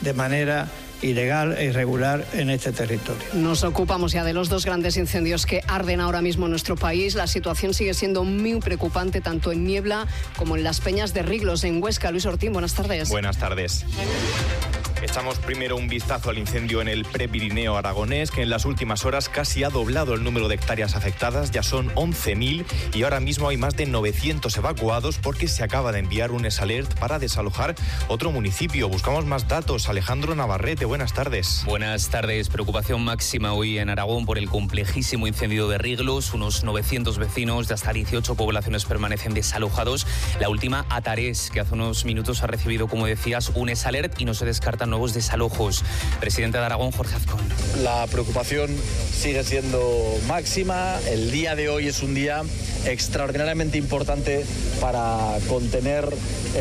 de manera ilegal e irregular en este territorio. Nos ocupamos ya de los dos grandes incendios que arden ahora mismo en nuestro país. La situación sigue siendo muy preocupante tanto en Niebla como en las Peñas de Riglos, en Huesca. Luis Ortín, buenas tardes. Buenas tardes. Echamos primero un vistazo al incendio en el Prepirineo aragonés, que en las últimas horas casi ha doblado el número de hectáreas afectadas. Ya son 11.000 y ahora mismo hay más de 900 evacuados porque se acaba de enviar un S-Alert para desalojar otro municipio. Buscamos más datos. Alejandro Navarrete, buenas tardes. Buenas tardes. Preocupación máxima hoy en Aragón por el complejísimo incendio de Riglos. Unos 900 vecinos de hasta 18 poblaciones permanecen desalojados. La última, Atarés, que hace unos minutos ha recibido, como decías, un S-Alert y no se descartan nuevos desalojos. Presidente de Aragón, Jorge Azcón. La preocupación sigue siendo máxima. El día de hoy es un día extraordinariamente importante para contener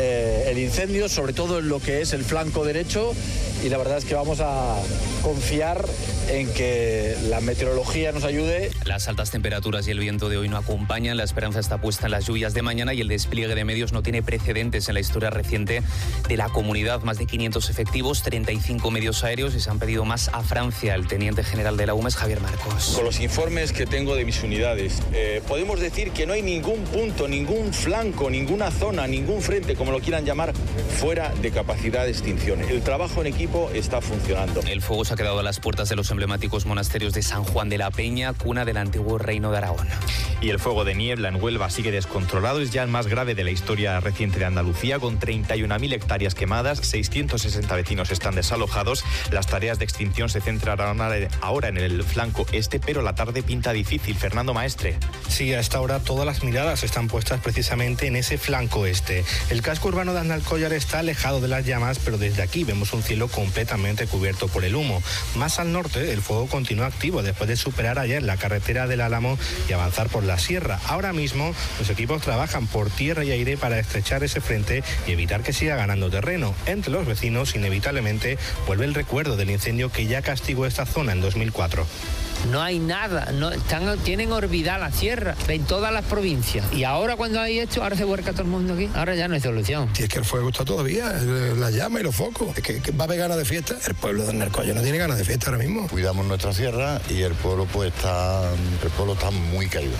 el incendio, sobre todo en lo que es el flanco derecho, y la verdad es que vamos a confiar en que la meteorología nos ayude. Las altas temperaturas y el viento de hoy no acompañan. La esperanza está puesta en las lluvias de mañana y el despliegue de medios no tiene precedentes en la historia reciente de la comunidad. Más de 500 efectivos, 35 medios aéreos, y se han pedido más a Francia. El teniente general de la UMES, Javier Marcos. Con los informes que tengo de mis unidades, podemos decir que no hay ningún punto, ningún flanco, ninguna zona, ningún frente, como lo quieran llamar, fuera de capacidad de extinción. El trabajo en equipo está funcionando. El fuego se ha quedado a las puertas de los emblemáticos monasterios de San Juan de la Peña, cuna del antiguo reino de Aragón. Y el fuego de Niebla en Huelva sigue descontrolado. Es ya el más grave de la historia reciente de Andalucía, con 31.000 hectáreas quemadas, 660 vecinos están desalojados. Las tareas de extinción se centrarán ahora en el flanco este, pero la tarde pinta difícil. Fernando Maestre. Sí, a esta hora todas las miradas están puestas precisamente en ese flanco este. El casco urbano de Andalcollar está alejado de las llamas, pero desde aquí vemos un cielo completamente cubierto por el humo. Más al norte, el fuego continúa activo después de superar ayer la carretera del Álamo y avanzar por la sierra. Ahora mismo, los equipos trabajan por tierra y aire para estrechar ese frente y evitar que siga ganando terreno. Entre los vecinos, inevitablemente, vuelve el recuerdo del incendio que ya castigó esta zona en 2004. No hay nada, tienen olvidada la sierra en todas las provincias. Y ahora cuando hay esto, ahora se vuelca todo el mundo aquí. Ahora ya no hay solución. Si es que el fuego está todavía, la llama y los focos. Es que va a haber ganas de fiesta. El pueblo de Andalcollar no tiene ganas de fiesta ahora mismo. Cuidamos nuestra sierra y el pueblo está muy caído.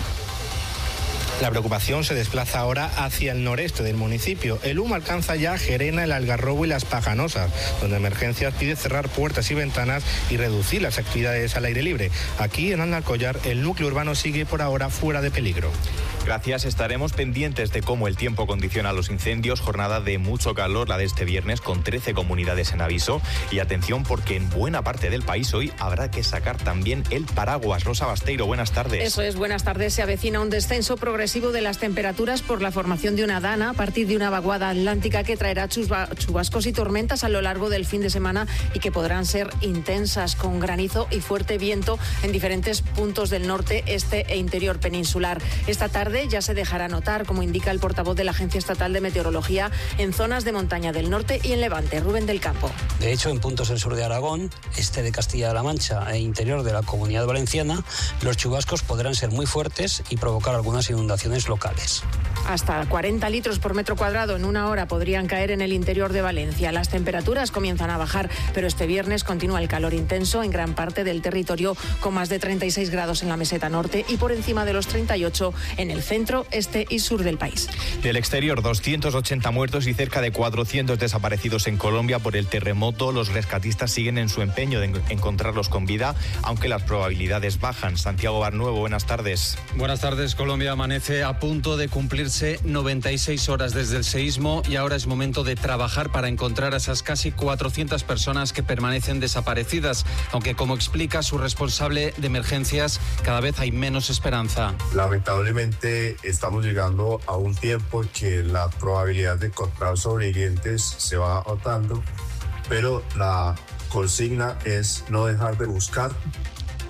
La preocupación se desplaza ahora hacia el noreste del municipio. El humo alcanza ya Gerena, el Algarrobo y las Pajanosas, donde Emergencias pide cerrar puertas y ventanas y reducir las actividades al aire libre. Aquí en Andalcollar, el núcleo urbano sigue por ahora fuera de peligro. Gracias, estaremos pendientes de cómo el tiempo condiciona los incendios. Jornada de mucho calor la de este viernes, con 13 comunidades en aviso. Y atención, porque en buena parte del país hoy habrá que sacar también el paraguas. Rosa Basteiro, buenas tardes. Eso es, buenas tardes. Se avecina un descenso progresivo de las temperaturas por la formación de una dana a partir de una vaguada atlántica que traerá chubascos y tormentas a lo largo del fin de semana y que podrán ser intensas, con granizo y fuerte viento en diferentes puntos del norte, este e interior peninsular. Esta tarde ya se dejará notar, como indica el portavoz de la Agencia Estatal de Meteorología, en zonas de montaña del norte y en Levante. Rubén del Campo. De hecho, en puntos del sur de Aragón, este de Castilla-La Mancha e interior de la Comunidad Valenciana, los chubascos podrán ser muy fuertes y provocar algunas inundaciones locales. Hasta 40 litros por metro cuadrado en una hora podrían caer en el interior de Valencia. Las temperaturas comienzan a bajar, pero este viernes continúa el calor intenso en gran parte del territorio, con más de 36 grados en la meseta norte y por encima de los 38 en el centro, este y sur del país. Del exterior, 280 muertos y cerca de 400 desaparecidos en Colombia por el terremoto. Los rescatistas siguen en su empeño de encontrarlos con vida, aunque las probabilidades bajan. Santiago Barnuevo, buenas tardes. Buenas tardes. Colombia amanece a punto de cumplirse 96 horas desde el seísmo y ahora es momento de trabajar para encontrar a esas casi 400 personas que permanecen desaparecidas, aunque, como explica su responsable de emergencias, cada vez hay menos esperanza. Lamentablemente estamos llegando a un tiempo que la probabilidad de encontrar sobrevivientes se va agotando, pero la consigna es no dejar de buscar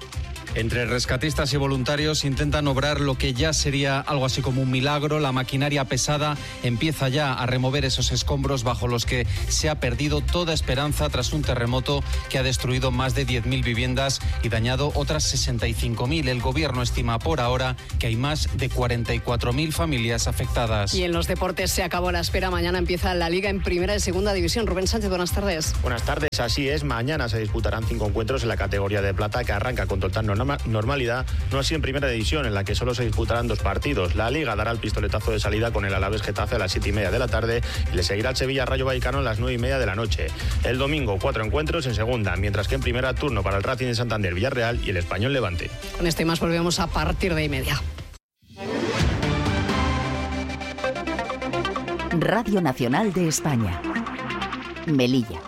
Entre rescatistas y voluntarios intentan obrar lo que ya sería algo así como un milagro. La maquinaria pesada empieza ya a remover esos escombros bajo los que se ha perdido toda esperanza tras un terremoto que ha destruido más de 10.000 viviendas y dañado otras 65.000. El gobierno estima por ahora que hay más de 44.000 familias afectadas. Y en los deportes se acabó la espera. Mañana empieza la Liga en Primera y Segunda División. Rubén Sánchez, buenas tardes. Buenas tardes, así es. Mañana se disputarán 5 encuentros en la categoría de plata, que arranca con total normalidad, no así en Primera División, en la que solo se disputarán 2 partidos. La Liga dará el pistoletazo de salida con el Alavés Getafe a las 7:30 de la tarde y le seguirá el Sevilla Rayo Vallecano a las 9:30 de la noche. El domingo 4 encuentros en Segunda, mientras que en Primera turno para el Racing de Santander, Villarreal y el Español Levante. Con esto y más volvemos a partir de 1:30. Radio Nacional de España. Melilla.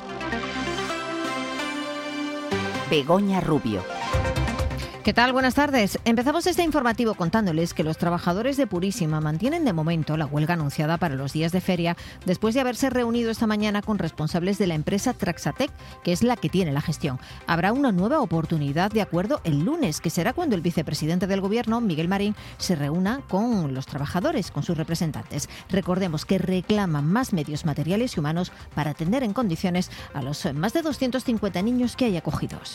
Begoña Rubio. ¿Qué tal? Buenas tardes. Empezamos este informativo contándoles que los trabajadores de Purísima mantienen de momento la huelga anunciada para los días de feria después de haberse reunido esta mañana con responsables de la empresa Traxatec, que es la que tiene la gestión. Habrá una nueva oportunidad de acuerdo el lunes, que será cuando el vicepresidente del Gobierno, Miguel Marín, se reúna con los trabajadores, con sus representantes. Recordemos que reclaman más medios materiales y humanos para atender en condiciones a los más de 250 niños que hay acogidos.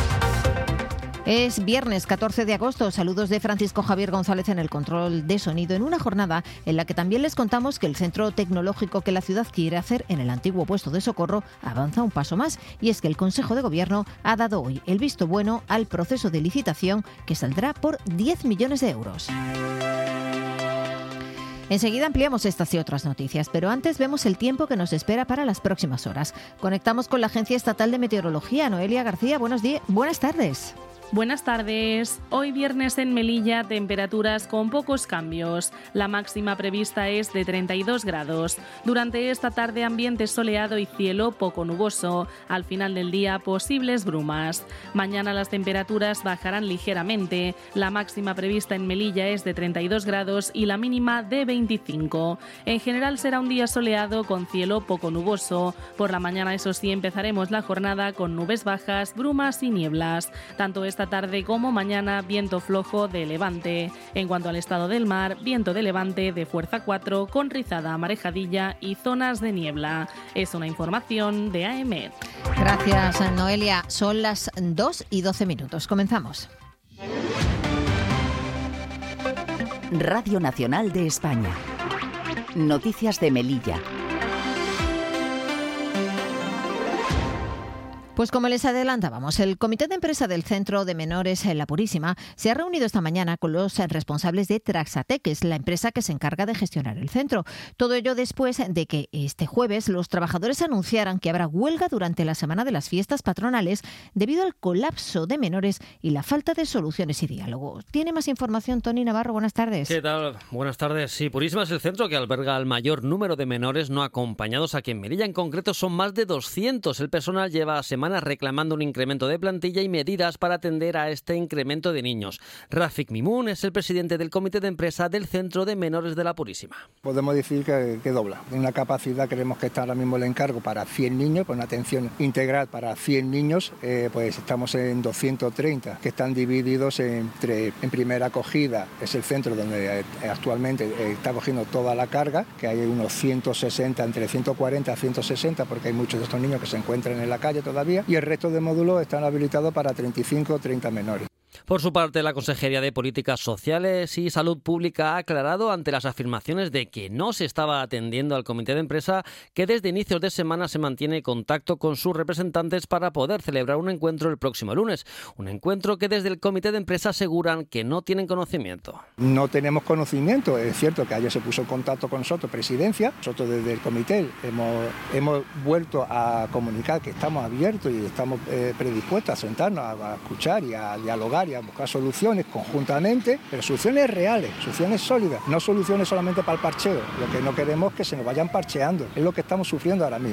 Es viernes 14 de agosto. Saludos de Francisco Javier González en el control de sonido, en una jornada en la que también les contamos que el centro tecnológico que la ciudad quiere hacer en el antiguo puesto de Socorro avanza un paso más, y es que el Consejo de Gobierno ha dado hoy el visto bueno al proceso de licitación, que saldrá por 10 millones de euros. Enseguida ampliamos estas y otras noticias, pero antes vemos el tiempo que nos espera para las próximas horas. Conectamos con la Agencia Estatal de Meteorología. Noelia García, buenas tardes. Buenas tardes. Hoy viernes en Melilla, temperaturas con pocos cambios. La máxima prevista es de 32 grados. Durante esta tarde, ambiente soleado y cielo poco nuboso. Al final del día, posibles brumas. Mañana las temperaturas bajarán ligeramente. La máxima prevista en Melilla es de 32 grados y la mínima de 25. En general será un día soleado con cielo poco nuboso. Por la mañana, eso sí, empezaremos la jornada con nubes bajas, brumas y nieblas. Tanto esta tarde como mañana, viento flojo de levante. En cuanto al estado del mar, viento de levante de fuerza 4 con rizada, marejadilla y zonas de niebla. Es una información de AEMET. Gracias, Noelia. Son las 2:12. Comenzamos. Radio Nacional de España. Noticias de Melilla. Pues como les adelantábamos, el Comité de Empresa del Centro de Menores La Purísima se ha reunido esta mañana con los responsables de Traxatec, que es la empresa que se encarga de gestionar el centro. Todo ello después de que este jueves los trabajadores anunciaran que habrá huelga durante la semana de las fiestas patronales debido al colapso de menores y la falta de soluciones y diálogo. Tiene más información Tony Navarro. Buenas tardes. ¿Qué tal? Buenas tardes. Sí, Purísima es el centro que alberga el mayor número de menores no acompañados aquí en Melilla. En concreto son más de 200. El personal lleva semanas reclamando un incremento de plantilla y medidas para atender a este incremento de niños. Rafik Mimun es el presidente del comité de empresa del Centro de Menores de La Purísima. Podemos decir que dobla. En una capacidad, creemos que está ahora mismo el encargo para 100 niños, por una atención integral para 100 niños, pues estamos en 230, que están divididos en primera acogida, es el centro donde actualmente está cogiendo toda la carga, que hay unos 160, entre 140 a 160, porque hay muchos de estos niños que se encuentran en la calle todavía, y el resto de módulos están habilitados para 35 o 30 menores. Por su parte, la Consejería de Políticas Sociales y Salud Pública ha aclarado ante las afirmaciones de que no se estaba atendiendo al comité de empresa que desde inicios de semana se mantiene contacto con sus representantes para poder celebrar un encuentro el próximo lunes. Un encuentro que desde el comité de empresa aseguran que no tienen conocimiento. No tenemos conocimiento. Es cierto que ayer se puso en contacto con nosotros, Presidencia. Nosotros desde el comité hemos vuelto a comunicar que estamos abiertos y estamos predispuestos a sentarnos, a escuchar y a dialogar y a buscar soluciones conjuntamente, pero soluciones reales, soluciones sólidas, no soluciones solamente para el parcheo. Lo que no queremos es que se nos vayan parcheando, es lo que estamos sufriendo ahora mismo.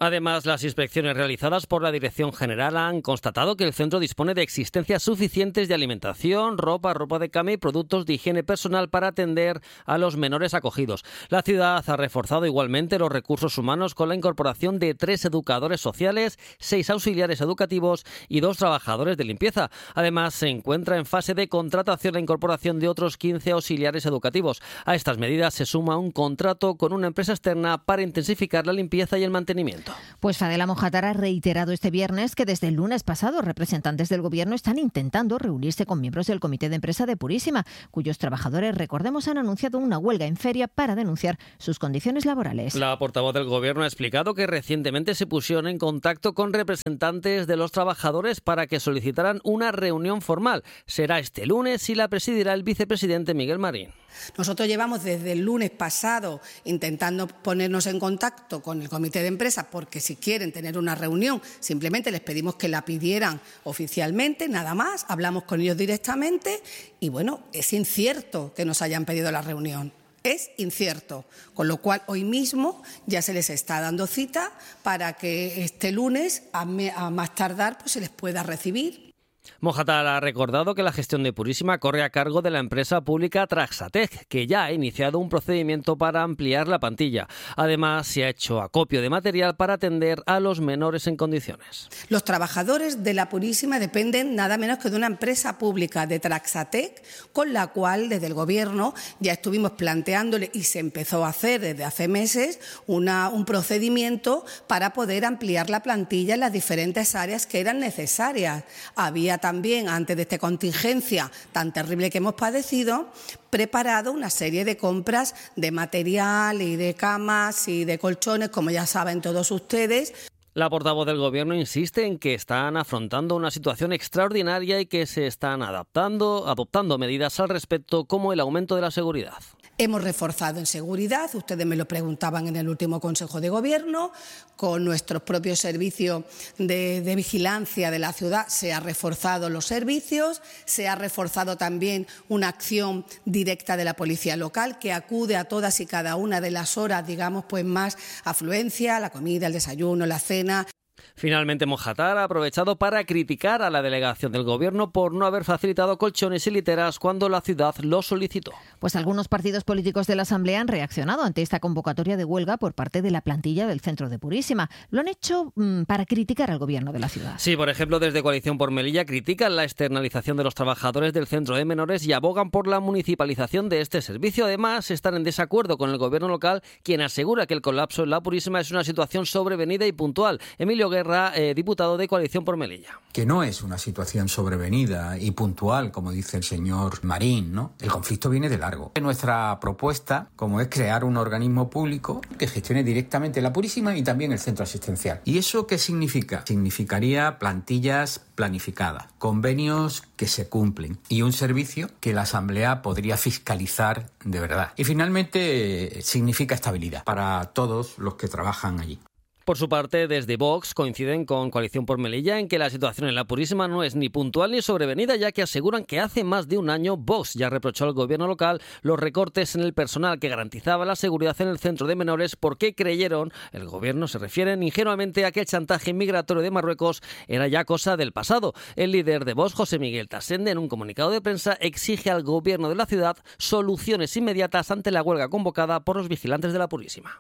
Además, las inspecciones realizadas por la Dirección General han constatado que el centro dispone de existencias suficientes de alimentación, ropa de cama y productos de higiene personal para atender a los menores acogidos. La ciudad ha reforzado igualmente los recursos humanos con la incorporación de 3 educadores sociales, 6 auxiliares educativos y 2 trabajadores de limpieza. Además, se encuentra en fase de contratación la incorporación de otros 15 auxiliares educativos. A estas medidas se suma un contrato con una empresa externa para intensificar la limpieza y el mantenimiento. Pues Fadela Mojatar ha reiterado este viernes que desde el lunes pasado representantes del Gobierno están intentando reunirse con miembros del Comité de Empresa de Purísima, cuyos trabajadores, recordemos, han anunciado una huelga en feria para denunciar sus condiciones laborales. La portavoz del Gobierno ha explicado que recientemente se pusieron en contacto con representantes de los trabajadores para que solicitaran una reunión formal. Será este lunes y la presidirá el vicepresidente Miguel Marín. Nosotros llevamos desde el lunes pasado intentando ponernos en contacto con el Comité de Empresa porque si quieren tener una reunión simplemente les pedimos que la pidieran oficialmente, nada más, hablamos con ellos directamente y bueno, es incierto que nos hayan pedido la reunión. Es incierto, con lo cual hoy mismo ya se les está dando cita para que este lunes a más tardar pues se les pueda recibir. Mojatar ha recordado que la gestión de Purísima corre a cargo de la empresa pública Traxatec, que ya ha iniciado un procedimiento para ampliar la plantilla. Además, se ha hecho acopio de material para atender a los menores en condiciones. Los trabajadores de la Purísima dependen nada menos que de una empresa pública de Traxatec, con la cual desde el Gobierno ya estuvimos planteándole y se empezó a hacer desde hace meses un procedimiento para poder ampliar la plantilla en las diferentes áreas que eran necesarias. Había también, antes de esta contingencia tan terrible que hemos padecido, preparado una serie de compras de material y de camas y de colchones, como ya saben todos ustedes. La portavoz del Gobierno insiste en que están afrontando una situación extraordinaria y que se están adoptando medidas al respecto, como el aumento de la seguridad. Hemos reforzado en seguridad, ustedes me lo preguntaban en el último Consejo de Gobierno, con nuestros propios servicios de vigilancia de la ciudad se han reforzado los servicios, se ha reforzado también una acción directa de la policía local que acude a todas y cada una de las horas, digamos, pues más afluencia, la comida, el desayuno, la cena. Finalmente, Mojatar ha aprovechado para criticar a la delegación del Gobierno por no haber facilitado colchones y literas cuando la ciudad lo solicitó. Pues algunos partidos políticos de la Asamblea han reaccionado ante esta convocatoria de huelga por parte de la plantilla del centro de Purísima. Lo han hecho para criticar al Gobierno de la ciudad. Sí, por ejemplo, desde Coalición por Melilla critican la externalización de los trabajadores del centro de menores y abogan por la municipalización de este servicio. Además, están en desacuerdo con el Gobierno local, quien asegura que el colapso en la Purísima es una situación sobrevenida y puntual. Emilio Guerra, diputado de Coalición por Melilla. Que no es una situación sobrevenida y puntual, como dice el señor Marín, ¿no? El conflicto viene de largo. Nuestra propuesta, como es crear un organismo público que gestione directamente la Purísima y también el centro asistencial. ¿Y eso qué significa? Significaría plantillas planificadas, convenios que se cumplen y un servicio que la Asamblea podría fiscalizar de verdad. Y finalmente significa estabilidad para todos los que trabajan allí. Por su parte, desde Vox coinciden con Coalición por Melilla en que la situación en la Purísima no es ni puntual ni sobrevenida, ya que aseguran que hace más de un año Vox ya reprochó al Gobierno local los recortes en el personal que garantizaba la seguridad en el centro de menores porque creyeron, el Gobierno se refieren ingenuamente a que el chantaje migratorio de Marruecos era ya cosa del pasado. El líder de Vox, José Miguel Tasende, en un comunicado de prensa exige al Gobierno de la ciudad soluciones inmediatas ante la huelga convocada por los vigilantes de la Purísima.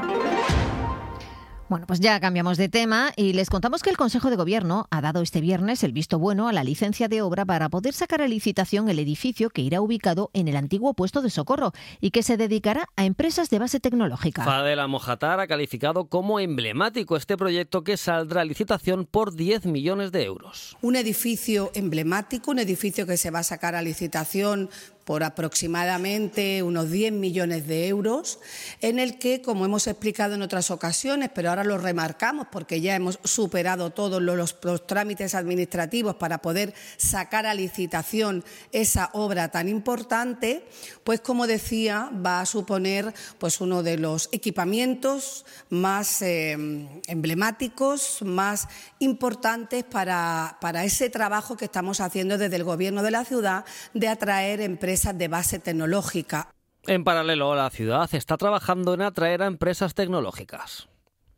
Bueno, pues ya cambiamos de tema y les contamos que el Consejo de Gobierno ha dado este viernes el visto bueno a la licencia de obra para poder sacar a licitación el edificio que irá ubicado en el antiguo puesto de Socorro y que se dedicará a empresas de base tecnológica. Fadela Mojatar ha calificado como emblemático este proyecto que saldrá a licitación por 10 millones de euros. Un edificio emblemático, un edificio que se va a sacar a licitación por aproximadamente unos 10 millones de euros, en el que, como hemos explicado en otras ocasiones, pero ahora lo remarcamos porque ya hemos superado todos los trámites administrativos para poder sacar a licitación esa obra tan importante, pues como decía, va a suponer pues uno de los equipamientos más emblemáticos, más importantes para ese trabajo que estamos haciendo desde el Gobierno de la ciudad de atraer empresas de base tecnológica. En paralelo, la ciudad está trabajando en atraer a empresas tecnológicas.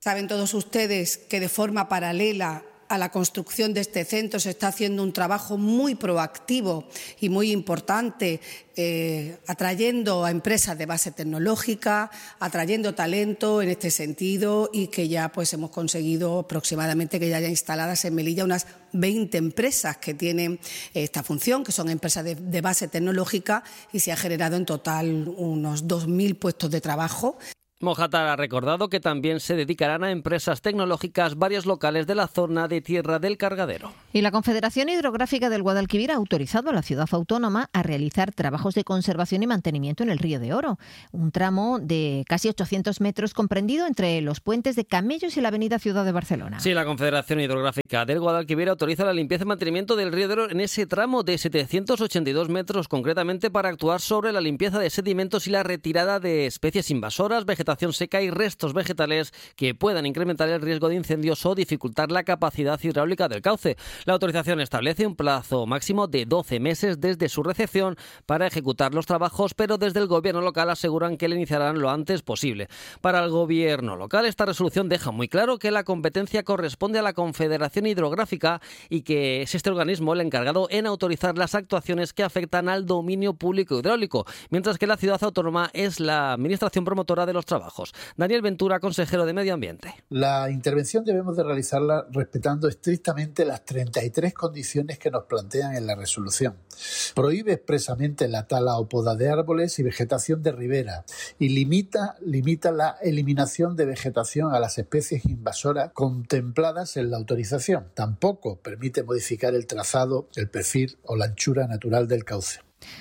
Saben todos ustedes que de forma paralela a la construcción de este centro se está haciendo un trabajo muy proactivo y muy importante, atrayendo a empresas de base tecnológica, atrayendo talento en este sentido, y que ya pues hemos conseguido aproximadamente que ya haya instaladas en Melilla unas 20 empresas que tienen esta función, que son empresas de base tecnológica, y se ha generado en total unos 2.000 puestos de trabajo. Mojátar ha recordado que también se dedicarán a empresas tecnológicas varios locales de la zona de Tierra del Cargadero. Y la Confederación Hidrográfica del Guadalquivir ha autorizado a la ciudad autónoma a realizar trabajos de conservación y mantenimiento en el Río de Oro, un tramo de casi 800 metros comprendido entre los puentes de Camellos y la avenida Ciudad de Barcelona. Sí, la Confederación Hidrográfica del Guadalquivir autoriza la limpieza y mantenimiento del Río de Oro en ese tramo de 782 metros, concretamente para actuar sobre la limpieza de sedimentos y la retirada de especies invasoras, vegetación seca y restos vegetales que puedan incrementar el riesgo de incendios o dificultar la capacidad hidráulica del cauce. La autorización establece un plazo máximo de 12 meses desde su recepción para ejecutar los trabajos, pero desde el gobierno local aseguran que le iniciarán lo antes posible. Para el gobierno local, esta resolución deja muy claro que la competencia corresponde a la Confederación Hidrográfica y que es este organismo el encargado en autorizar las actuaciones que afectan al dominio público hidráulico, mientras que la ciudad autónoma es la administración promotora de los trabajos. Daniel Ventura, consejero de Medio Ambiente. La intervención debemos de realizarla respetando estrictamente las 33 condiciones que nos plantean en la resolución. Prohíbe expresamente la tala o poda de árboles y vegetación de ribera y limita la eliminación de vegetación a las especies invasoras contempladas en la autorización. Tampoco permite modificar el trazado, el perfil o la anchura natural del cauce.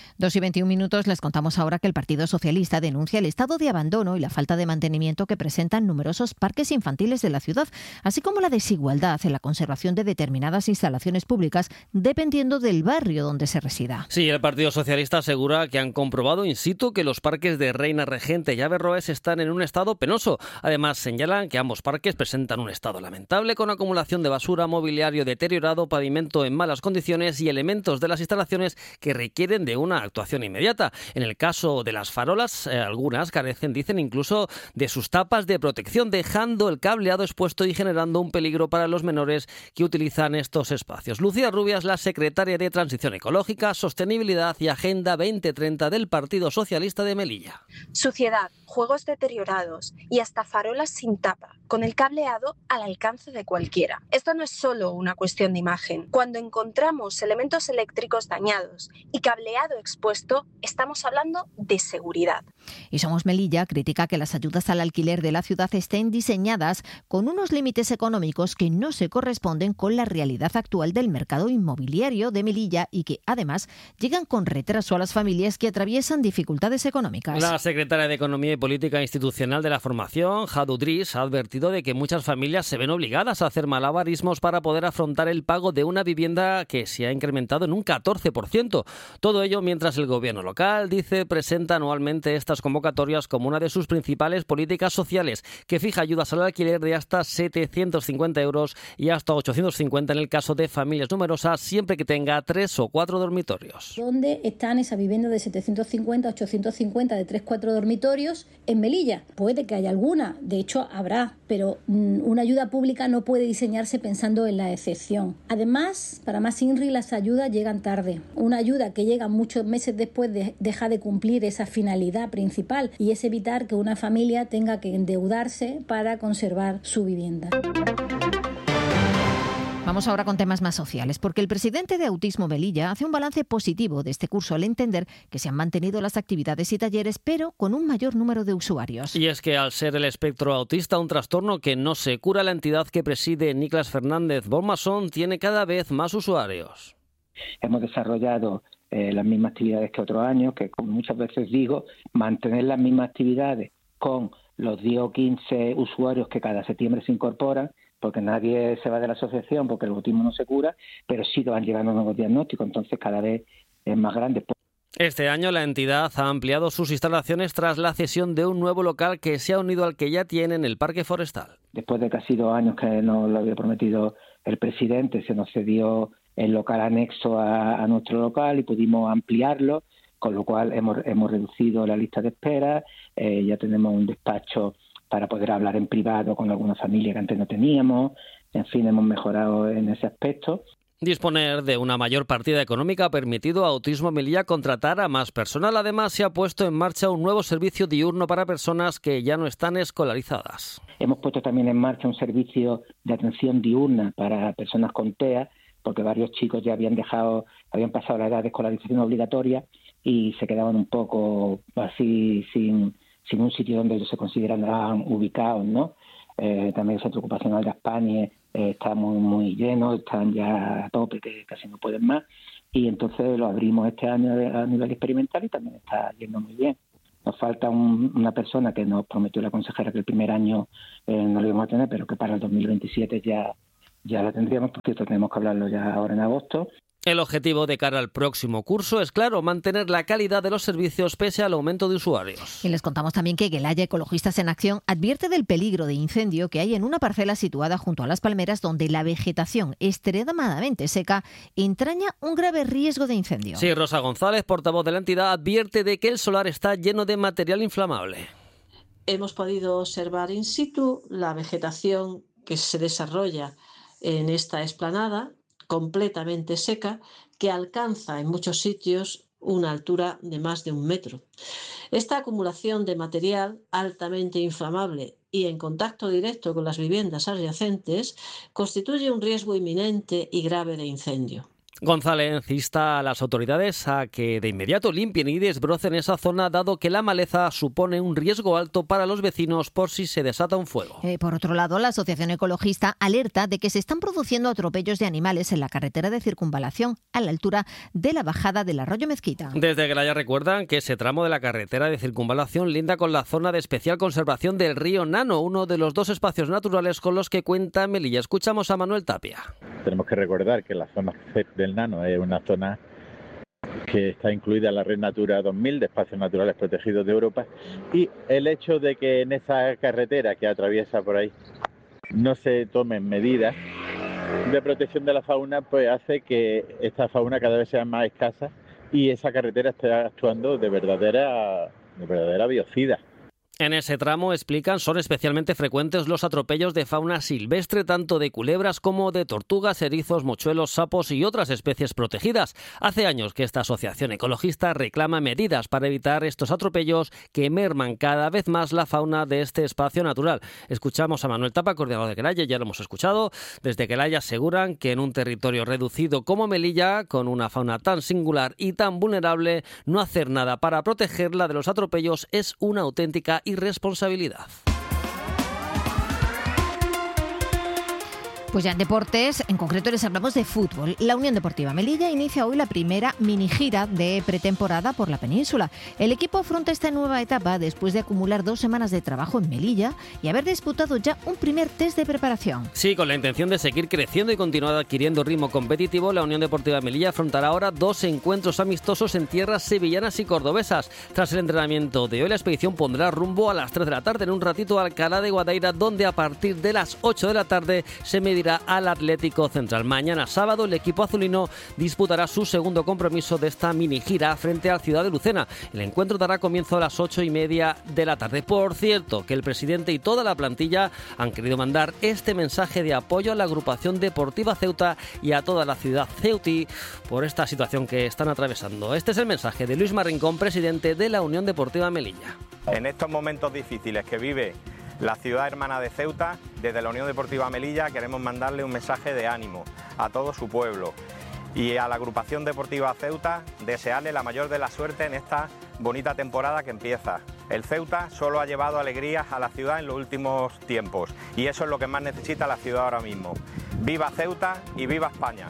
2:21. Les contamos ahora que el Partido Socialista denuncia el estado de abandono y la falta de mantenimiento que presentan numerosos parques infantiles de la ciudad, así como la desigualdad en la conservación de determinadas instalaciones públicas dependiendo del barrio donde se resida. Sí, el Partido Socialista asegura que han comprobado in situ que los parques de Reina Regente y Averroes están en un estado penoso. Además, señalan que ambos parques presentan un estado lamentable con acumulación de basura, mobiliario deteriorado, pavimento en malas condiciones y elementos de las instalaciones que requieren de una actuación inmediata. En el caso de las farolas, algunas carecen, dicen, incluso de sus tapas de protección, dejando el cableado expuesto y generando un peligro para los menores que utilizan estos espacios. Lucía Rubias, la secretaria de Transición Ecológica, Sostenibilidad y Agenda 2030 del Partido Socialista de Melilla. Suciedad, juegos deteriorados y hasta farolas sin tapa, con el cableado al alcance de cualquiera. Esto no es solo una cuestión de imagen. Cuando encontramos elementos eléctricos dañados y cableado expuesto, estamos hablando de seguridad. Y Somos Melilla critica que las ayudas al alquiler de la ciudad estén diseñadas con unos límites económicos que no se corresponden con la realidad actual del mercado inmobiliario de Melilla y que, además, llegan con retraso a las familias que atraviesan dificultades económicas. La secretaria de Economía y Política Institucional de la Formación, Jadu Dris, ha advertido de que muchas familias se ven obligadas a hacer malabarismos para poder afrontar el pago de una vivienda que se ha incrementado en un 14%. Todo ello mientras el gobierno local, dice, presenta anualmente estas convocatorias como una de sus principales políticas sociales, que fija ayudas al alquiler de hasta 750 euros y hasta 850 en el caso de familias numerosas, siempre que tenga 3 o 4 dormitorios. ¿Dónde están esas viviendas de 750, 850 de 3-4 dormitorios en Melilla? Puede que haya alguna, de hecho habrá, pero una ayuda pública no puede diseñarse pensando en la excepción. Además, para más INRI, las ayudas llegan tarde. Una ayuda que llega muchos meses después deja de cumplir esa finalidad principal, y es evitar que una familia tenga que endeudarse para conservar su vivienda. Vamos ahora con temas más sociales, porque el presidente de Autismo Melilla hace un balance positivo de este curso al entender que se han mantenido las actividades y talleres, pero con un mayor número de usuarios. Y es que al ser el espectro autista un trastorno que no se cura, la entidad que preside Niklas Fernández Bonmasón tiene cada vez más usuarios. Hemos desarrollado las mismas actividades que otros años, que como muchas veces digo, mantener las mismas actividades con los 10 o 15 usuarios que cada septiembre se incorporan, porque nadie se va de la asociación porque el autismo no se cura, pero sí van llegando nuevos diagnósticos, entonces cada vez es más grande. Este año la entidad ha ampliado sus instalaciones tras la cesión de un nuevo local que se ha unido al que ya tiene en el Parque Forestal. Después de casi 2 años que nos lo había prometido el presidente, se nos cedió el local anexo a nuestro local y pudimos ampliarlo, con lo cual hemos reducido la lista de espera, ya tenemos un despacho para poder hablar en privado con alguna familia que antes no teníamos. En fin, hemos mejorado en ese aspecto. Disponer de una mayor partida económica ha permitido a Autismo Melilla contratar a más personal. Además, se ha puesto en marcha un nuevo servicio diurno para personas que ya no están escolarizadas. Hemos puesto también en marcha un servicio de atención diurna para personas con TEA, porque varios chicos ya habían pasado la edad de escolarización obligatoria y se quedaban un poco así sin un sitio donde ellos se consideraban ubicados, ¿no? También el Centro Ocupacional de España está muy lleno, están ya a tope, que casi no pueden más, y entonces lo abrimos este año a nivel experimental y también está yendo muy bien. Nos falta una persona que nos prometió la consejera que el primer año no lo íbamos a tener, pero que para el 2027 ya la tendríamos, por cierto, tenemos que hablarlo ya ahora en agosto. El objetivo de cara al próximo curso es, claro, mantener la calidad de los servicios pese al aumento de usuarios. Y les contamos también que Gelaya Ecologistas en Acción advierte del peligro de incendio que hay en una parcela situada junto a las palmeras donde la vegetación extremadamente seca entraña un grave riesgo de incendio. Sí, Rosa González, portavoz de la entidad, advierte de que el solar está lleno de material inflamable. Hemos podido observar in situ la vegetación que se desarrolla en esta explanada, completamente seca, que alcanza en muchos sitios una altura de más de 1 metro. Esta acumulación de material altamente inflamable y en contacto directo con las viviendas adyacentes constituye un riesgo inminente y grave de incendio. González insta a las autoridades a que de inmediato limpien y desbrocen esa zona, dado que la maleza supone un riesgo alto para los vecinos por si se desata un fuego. Por otro lado, la Asociación Ecologista alerta de que se están produciendo atropellos de animales en la carretera de circunvalación a la altura de la bajada del arroyo Mezquita. Desde Gelaya recuerdan que ese tramo de la carretera de circunvalación linda con la zona de especial conservación del río Nano, uno de los 2 espacios naturales con los que cuenta Melilla. Escuchamos a Manuel Tapia. Tenemos que recordar que la zona del Nano es una zona que está incluida en la Red Natura 2000 de Espacios Naturales Protegidos de Europa, y el hecho de que en esa carretera que atraviesa por ahí no se tomen medidas de protección de la fauna, pues hace que esta fauna cada vez sea más escasa y esa carretera esté actuando de verdadera biocida. En ese tramo, explican, son especialmente frecuentes los atropellos de fauna silvestre, tanto de culebras como de tortugas, erizos, mochuelos, sapos y otras especies protegidas. Hace años que esta asociación ecologista reclama medidas para evitar estos atropellos que merman cada vez más la fauna de este espacio natural. Escuchamos a Manuel Tapa, coordinador de Gelaya, ya lo hemos escuchado. Desde Gelaya aseguran que en un territorio reducido como Melilla, con una fauna tan singular y tan vulnerable, no hacer nada para protegerla de los atropellos es una auténtica irresponsabilidad. Pues ya en deportes, en concreto les hablamos de fútbol. La Unión Deportiva Melilla inicia hoy la primera mini gira de pretemporada por la península. El equipo afronta esta nueva etapa después de acumular 2 semanas de trabajo en Melilla y haber disputado ya un primer test de preparación. Sí, con la intención de seguir creciendo y continuar adquiriendo ritmo competitivo, la Unión Deportiva Melilla afrontará ahora 2 encuentros amistosos en tierras sevillanas y cordobesas. Tras el entrenamiento de hoy, la expedición pondrá rumbo a las 3 de la tarde en un ratito a Alcalá de Guadaira, donde a partir de las 8 de la tarde se medirá al Atlético Central. Mañana sábado el equipo azulino disputará su segundo compromiso de esta mini gira frente al Ciudad de Lucena. El encuentro dará comienzo a las 8:30 de la tarde. Por cierto, que el presidente y toda la plantilla han querido mandar este mensaje de apoyo a la agrupación deportiva Ceuta y a toda la ciudad ceutí por esta situación que están atravesando. Este es el mensaje de Luis Marincón, presidente de la Unión Deportiva Melilla. En estos momentos difíciles que vive la ciudad hermana de Ceuta, desde la Unión Deportiva Melilla queremos mandarle un mensaje de ánimo a todo su pueblo y a la agrupación deportiva Ceuta desearle la mayor de la suerte en esta bonita temporada que empieza. El Ceuta solo ha llevado alegrías a la ciudad en los últimos tiempos y eso es lo que más necesita la ciudad ahora mismo. ¡Viva Ceuta y viva España!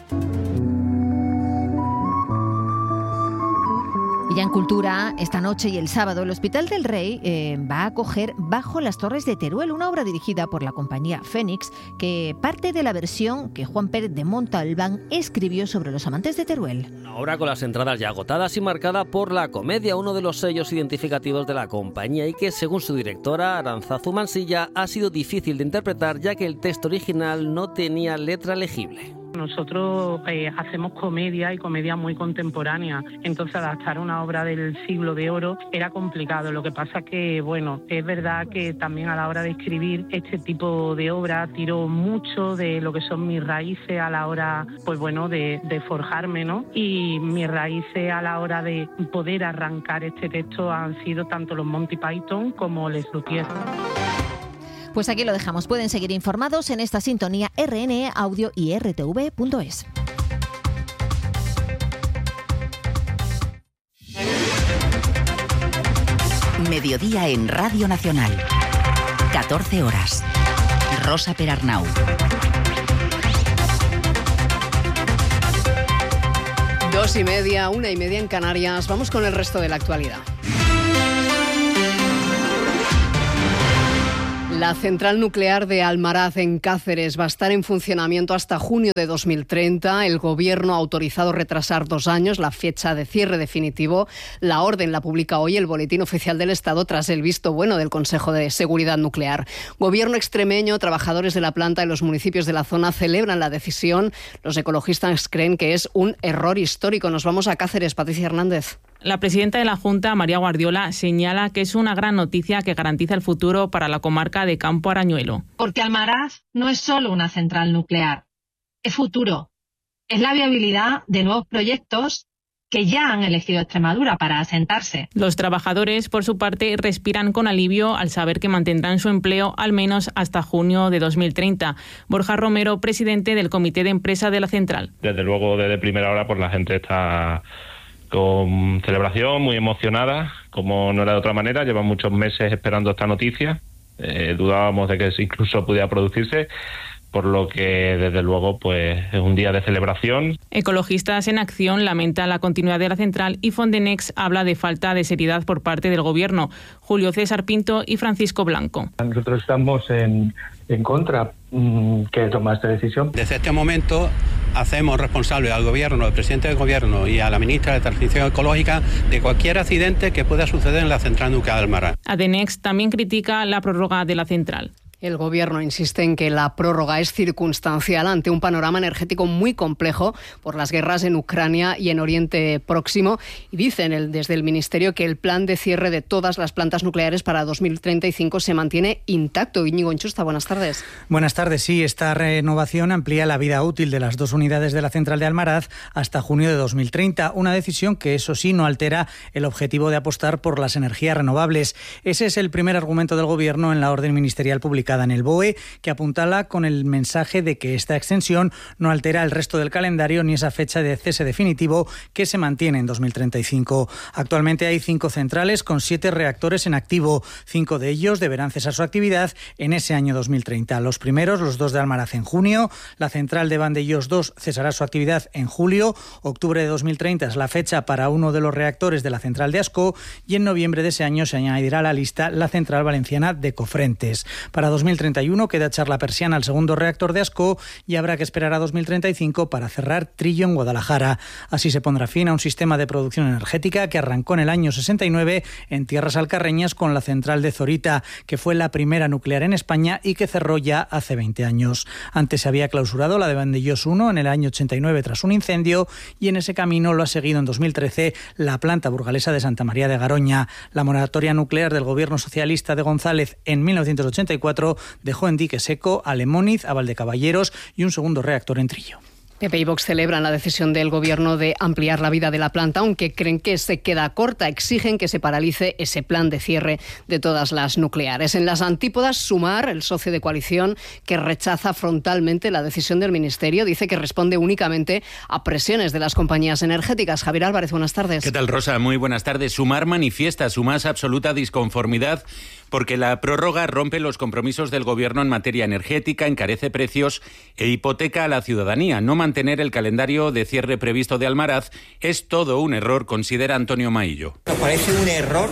Y ya en Cultura, esta noche y el sábado, el Hospital del Rey va a acoger Bajo las Torres de Teruel, una obra dirigida por la compañía Fénix, que parte de la versión que Juan Pérez de Montalbán escribió sobre los amantes de Teruel. Una obra con las entradas ya agotadas y marcada por la comedia, uno de los sellos identificativos de la compañía y que, según su directora, Aranzazu Mansilla, ha sido difícil de interpretar ya que el texto original no tenía letra legible. Nosotros hacemos comedia y comedia muy contemporánea, entonces adaptar una obra del siglo de oro era complicado. Lo que pasa que, bueno, es verdad que también a la hora de escribir este tipo de obra tiro mucho de lo que son mis raíces a la hora, pues bueno, de forjarme, ¿no? Y mis raíces a la hora de poder arrancar este texto han sido tanto los Monty Python como Les Luthiers. Pues aquí lo dejamos. Pueden seguir informados en esta sintonía RNE Audio y RTV.es. Mediodía en Radio Nacional. 14 horas. Rosa Perarnau. 2:30, 1:30 en Canarias. Vamos con el resto de la actualidad. La central nuclear de Almaraz en Cáceres va a estar en funcionamiento hasta junio de 2030. El Gobierno ha autorizado retrasar 2 años la fecha de cierre definitivo. La orden la publica hoy el Boletín Oficial del Estado tras el visto bueno del Consejo de Seguridad Nuclear. Gobierno extremeño, trabajadores de la planta y los municipios de la zona celebran la decisión. Los ecologistas creen que es un error histórico. Nos vamos a Cáceres. Patricia Hernández. La presidenta de la Junta, María Guardiola, señala que es una gran noticia que garantiza el futuro para la comarca de Campo Arañuelo. Porque Almaraz no es solo una central nuclear, es futuro. Es la viabilidad de nuevos proyectos que ya han elegido Extremadura para asentarse. Los trabajadores, por su parte, respiran con alivio al saber que mantendrán su empleo al menos hasta junio de 2030. Borja Romero, presidente del Comité de Empresa de la central. Desde luego, desde primera hora, pues la gente está con celebración, muy emocionada, como no era de otra manera. Llevan muchos meses esperando esta noticia. Dudábamos de que incluso pudiera producirse, por lo que desde luego pues es un día de celebración. Ecologistas en Acción lamenta la continuidad de la central y Fondenex habla de falta de seriedad por parte del Gobierno. Julio César Pinto y Francisco Blanco. Nosotros estamos en contra que toma esta decisión. Desde este momento hacemos responsable al Gobierno, al presidente del Gobierno y a la ministra de Transición Ecológica de cualquier accidente que pueda suceder en la central nuclear de Almaraz. Adenex también critica la prórroga de la central. El Gobierno insiste en que la prórroga es circunstancial ante un panorama energético muy complejo por las guerras en Ucrania y en Oriente Próximo. Y dicen desde el Ministerio que el plan de cierre de todas las plantas nucleares para 2035 se mantiene intacto. Íñigo Enchusta, buenas tardes. Buenas tardes. Sí, esta renovación amplía la vida útil de las 2 unidades de la central de Almaraz hasta junio de 2030. Una decisión que, eso sí, no altera el objetivo de apostar por las energías renovables. Ese es el primer argumento del Gobierno en la orden ministerial publicada en el BOE, que apuntala con el mensaje de que esta extensión no altera el resto del calendario ni esa fecha de cese definitivo que se mantiene en 2035. Actualmente hay 5 centrales con 7 reactores en activo. 5 de ellos deberán cesar su actividad en ese año 2030. Los primeros, los 2 de Almaraz, en junio. La central de Vandellós 2 cesará su actividad en julio. Octubre de 2030 es la fecha para uno de los reactores de la central de Ascó y en noviembre de ese año se añadirá a la lista la central valenciana de Cofrentes. Para 2031 queda echar la persiana al segundo reactor de Ascó y habrá que esperar a 2035 para cerrar Trillo en Guadalajara. Así se pondrá fin a un sistema de producción energética que arrancó en el año 69 en tierras alcarreñas con la central de Zorita, que fue la primera nuclear en España y que cerró ya hace 20 años. Antes se había clausurado la de Vandellós 1 en el año 89 tras un incendio y en ese camino lo ha seguido en 2013 la planta burgalesa de Santa María de Garoña. La moratoria nuclear del gobierno socialista de González en 1984 dejó en dique seco a Lemóniz, a Valdecaballeros y un segundo reactor en Trillo. PP y Vox celebran la decisión del Gobierno de ampliar la vida de la planta, aunque creen que se queda corta. Exigen que se paralice ese plan de cierre de todas las nucleares. En las antípodas, Sumar, el socio de coalición, que rechaza frontalmente la decisión del Ministerio, dice que responde únicamente a presiones de las compañías energéticas. Javier Álvarez, buenas tardes. ¿Qué tal, Rosa? Muy buenas tardes. Sumar manifiesta su más absoluta disconformidad porque la prórroga rompe los compromisos del Gobierno en materia energética, encarece precios e hipoteca a la ciudadanía. No mantener el calendario de cierre previsto de Almaraz es todo un error, considera Antonio Maillo. Nos parece un error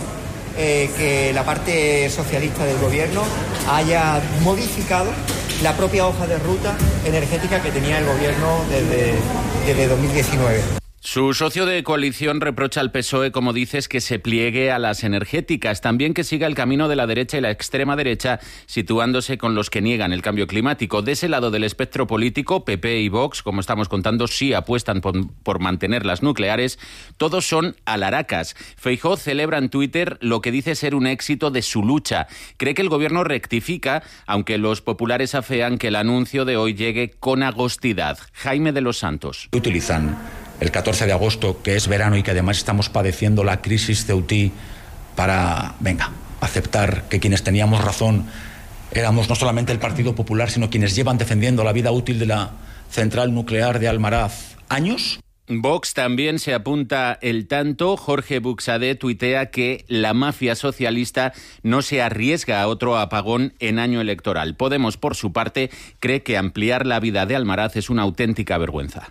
que la parte socialista del Gobierno haya modificado la propia hoja de ruta energética que tenía el Gobierno desde 2019. Su socio de coalición reprocha al PSOE, como dices, que se pliegue a las energéticas, también que siga el camino de la derecha y la extrema derecha, situándose con los que niegan el cambio climático. De ese lado del espectro político, PP y Vox, como estamos contando, sí apuestan por mantener las nucleares. Todos son alaracas. Feijóo celebra en Twitter lo que dice ser un éxito de su lucha. Cree que el gobierno rectifica, aunque los populares afean que el anuncio de hoy llegue con agostidad. Jaime de los Santos. Utilizan el 14 de agosto, que es verano y que además estamos padeciendo la crisis ceutí, para, aceptar que quienes teníamos razón éramos no solamente el Partido Popular, sino quienes llevan defendiendo la vida útil de la central nuclear de Almaraz años. Vox también se apunta el tanto. Jorge Buxadé tuitea que la mafia socialista no se arriesga a otro apagón en año electoral. Podemos, por su parte, cree que ampliar la vida de Almaraz es una auténtica vergüenza.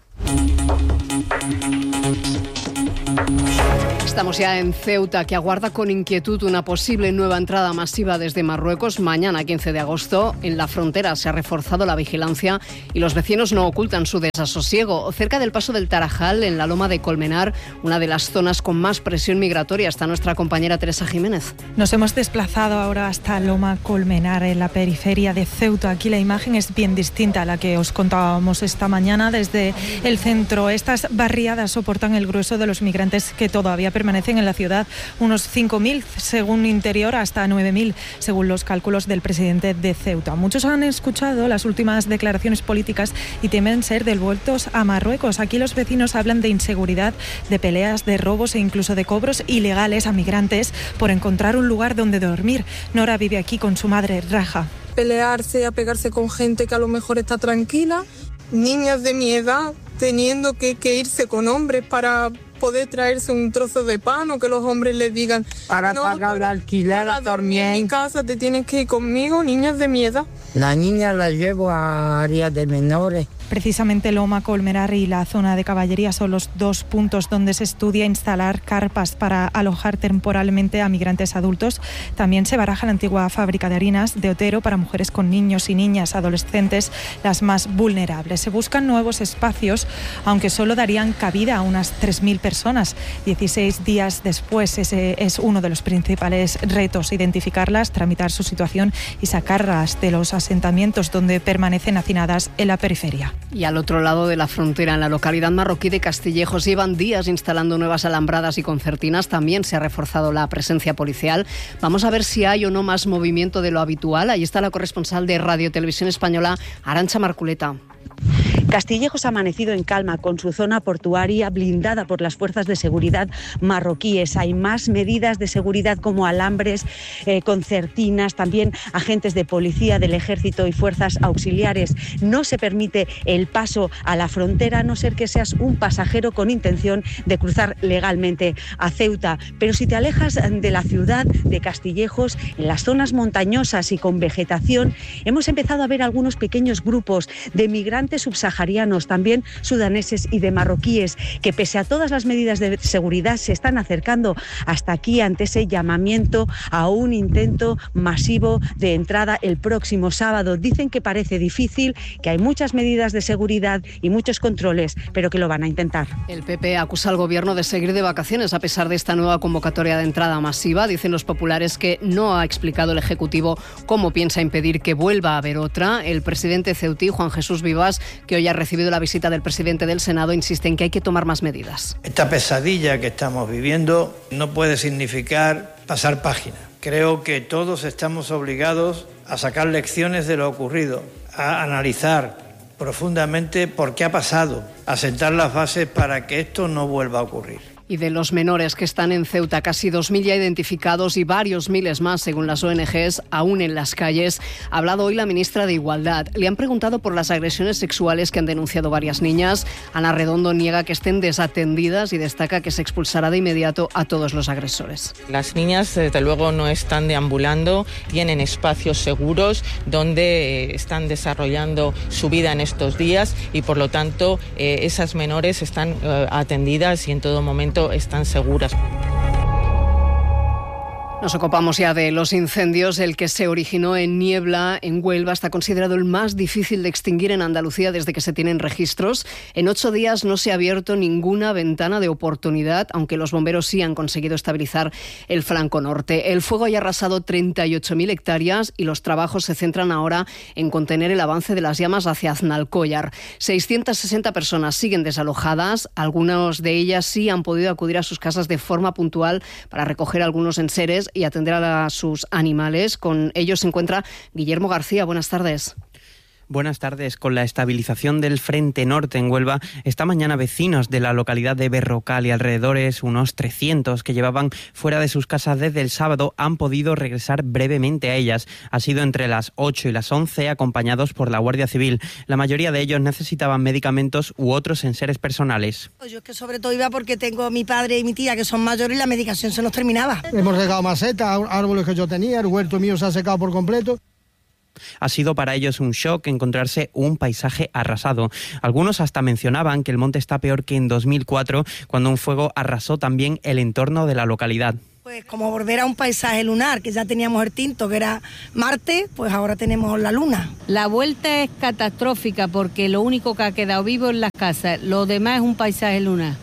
Estamos ya en Ceuta, que aguarda con inquietud una posible nueva entrada masiva desde Marruecos. Mañana, 15 de agosto, en la frontera se ha reforzado la vigilancia y los vecinos no ocultan su desasosiego. Cerca del paso del Tarajal, en la Loma de Colmenar, una de las zonas con más presión migratoria, está nuestra compañera Teresa Jiménez. Nos hemos desplazado ahora hasta Loma Colmenar, en la periferia de Ceuta. Aquí la imagen es bien distinta a la que os contábamos esta mañana desde el centro. Estas barriadas soportan el grueso de los migrantes que todavía permanecen en la ciudad, unos 5.000 según Interior, hasta 9.000 según los cálculos del presidente de Ceuta. Muchos han escuchado las últimas declaraciones políticas y temen ser devueltos a Marruecos. Aquí los vecinos hablan de inseguridad, de peleas, de robos e incluso de cobros ilegales a migrantes por encontrar un lugar donde dormir. Nora vive aquí con su madre, Raja. Pelearse, a pegarse con gente que a lo mejor está tranquila, niñas de mi edad teniendo que irse con hombres para poder traerse un trozo de pan, o que los hombres les digan para pagar el alquiler, a dormir en mi casa, te tienes que ir conmigo. Niñas de mi edad. La niña la llevo a áreas de menores. Precisamente Loma Colmenar y la zona de Caballería son los dos puntos donde se estudia instalar carpas para alojar temporalmente a migrantes adultos. También se baraja la antigua fábrica de harinas de Otero para mujeres con niños y niñas adolescentes, las más vulnerables. Se buscan nuevos espacios, aunque solo darían cabida a unas 3.000 personas. 16 días después, ese es uno de los principales retos: identificarlas, tramitar su situación y sacarlas de los asentamientos donde permanecen hacinadas en la periferia. Y al otro lado de la frontera, en la localidad marroquí de Castillejos, llevan días instalando nuevas alambradas y concertinas. También se ha reforzado la presencia policial. Vamos a ver si hay o no más movimiento de lo habitual. Ahí está la corresponsal de Radio Televisión Española, Arantxa Marculeta. Castillejos ha amanecido en calma, con su zona portuaria blindada por las fuerzas de seguridad marroquíes. Hay más medidas de seguridad como alambres, concertinas, también agentes de policía, del ejército y fuerzas auxiliares. No se permite el paso a la frontera, a no ser que seas un pasajero con intención de cruzar legalmente a Ceuta. Pero si te alejas de la ciudad de Castillejos, en las zonas montañosas y con vegetación, hemos empezado a ver algunos pequeños grupos de migrantes subsaharianos, también sudaneses y de marroquíes, que pese a todas las medidas de seguridad se están acercando hasta aquí ante ese llamamiento a un intento masivo de entrada el próximo sábado. Dicen que parece difícil, que hay muchas medidas de seguridad y muchos controles, pero que lo van a intentar. El PP acusa al gobierno de seguir de vacaciones a pesar de esta nueva convocatoria de entrada masiva. Dicen los populares que no ha explicado el Ejecutivo cómo piensa impedir que vuelva a haber otra. El presidente ceutí, Juan Jesús Vivas, que hoy ha recibido la visita del presidente del Senado, insiste en que hay que tomar más medidas. Esta pesadilla que estamos viviendo no puede significar pasar página. Creo que todos estamos obligados a sacar lecciones de lo ocurrido, a analizar profundamente por qué ha pasado, a sentar las bases para que esto no vuelva a ocurrir. Y de los menores que están en Ceuta, casi 2.000 ya identificados y varios miles más, según las ONGs, aún en las calles. Ha hablado hoy la ministra de Igualdad. Le han preguntado por las agresiones sexuales que han denunciado varias niñas. Ana Redondo niega que estén desatendidas y destaca que se expulsará de inmediato a todos los agresores. Las niñas, desde luego, no están deambulando, tienen espacios seguros donde están desarrollando su vida en estos días y, por lo tanto, esas menores están atendidas y en todo momento están seguras. Nos ocupamos ya de los incendios. El que se originó en Niebla, en Huelva, está considerado el más difícil de extinguir en Andalucía desde que se tienen registros. En 8 días no se ha abierto ninguna ventana de oportunidad, aunque los bomberos sí han conseguido estabilizar el flanco norte. El fuego ya ha arrasado 38.000 hectáreas y los trabajos se centran ahora en contener el avance de las llamas hacia Aznalcóllar. 660 personas siguen desalojadas. Algunas de ellas sí han podido acudir a sus casas de forma puntual para recoger algunos enseres y atender a sus animales. Con ellos se encuentra Guillermo García. Buenas tardes. Buenas tardes. Con la estabilización del frente norte en Huelva, esta mañana vecinos de la localidad de Berrocal y alrededores, unos 300 que llevaban fuera de sus casas desde el sábado, han podido regresar brevemente a ellas. Ha sido entre las 8 y las 11, acompañados por la Guardia Civil. La mayoría de ellos necesitaban medicamentos u otros enseres personales. Yo es que sobre todo iba porque tengo a mi padre y mi tía que son mayores y la medicación se nos terminaba. Hemos regado macetas, árboles que yo tenía, el huerto mío se ha secado por completo. Ha sido para ellos un shock encontrarse un paisaje arrasado. Algunos hasta mencionaban que el monte está peor que en 2004, cuando un fuego arrasó también el entorno de la localidad. Pues como volver a un paisaje lunar, que ya teníamos el tinto, que era Marte, pues ahora tenemos la Luna. La vuelta es catastrófica porque lo único que ha quedado vivo es las casas, lo demás es un paisaje lunar.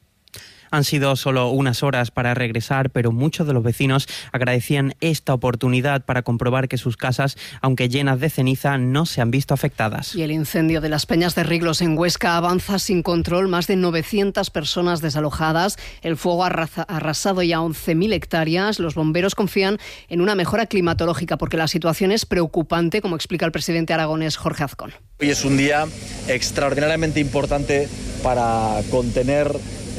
Han sido solo unas horas para regresar, pero muchos de los vecinos agradecían esta oportunidad para comprobar que sus casas, aunque llenas de ceniza, no se han visto afectadas. Y el incendio de las Peñas de Riglos en Huesca avanza sin control. Más de 900 personas desalojadas. El fuego ha arrasado ya 11.000 hectáreas. Los bomberos confían en una mejora climatológica porque la situación es preocupante, como explica el presidente aragonés Jorge Azcón. Hoy es un día extraordinariamente importante para contener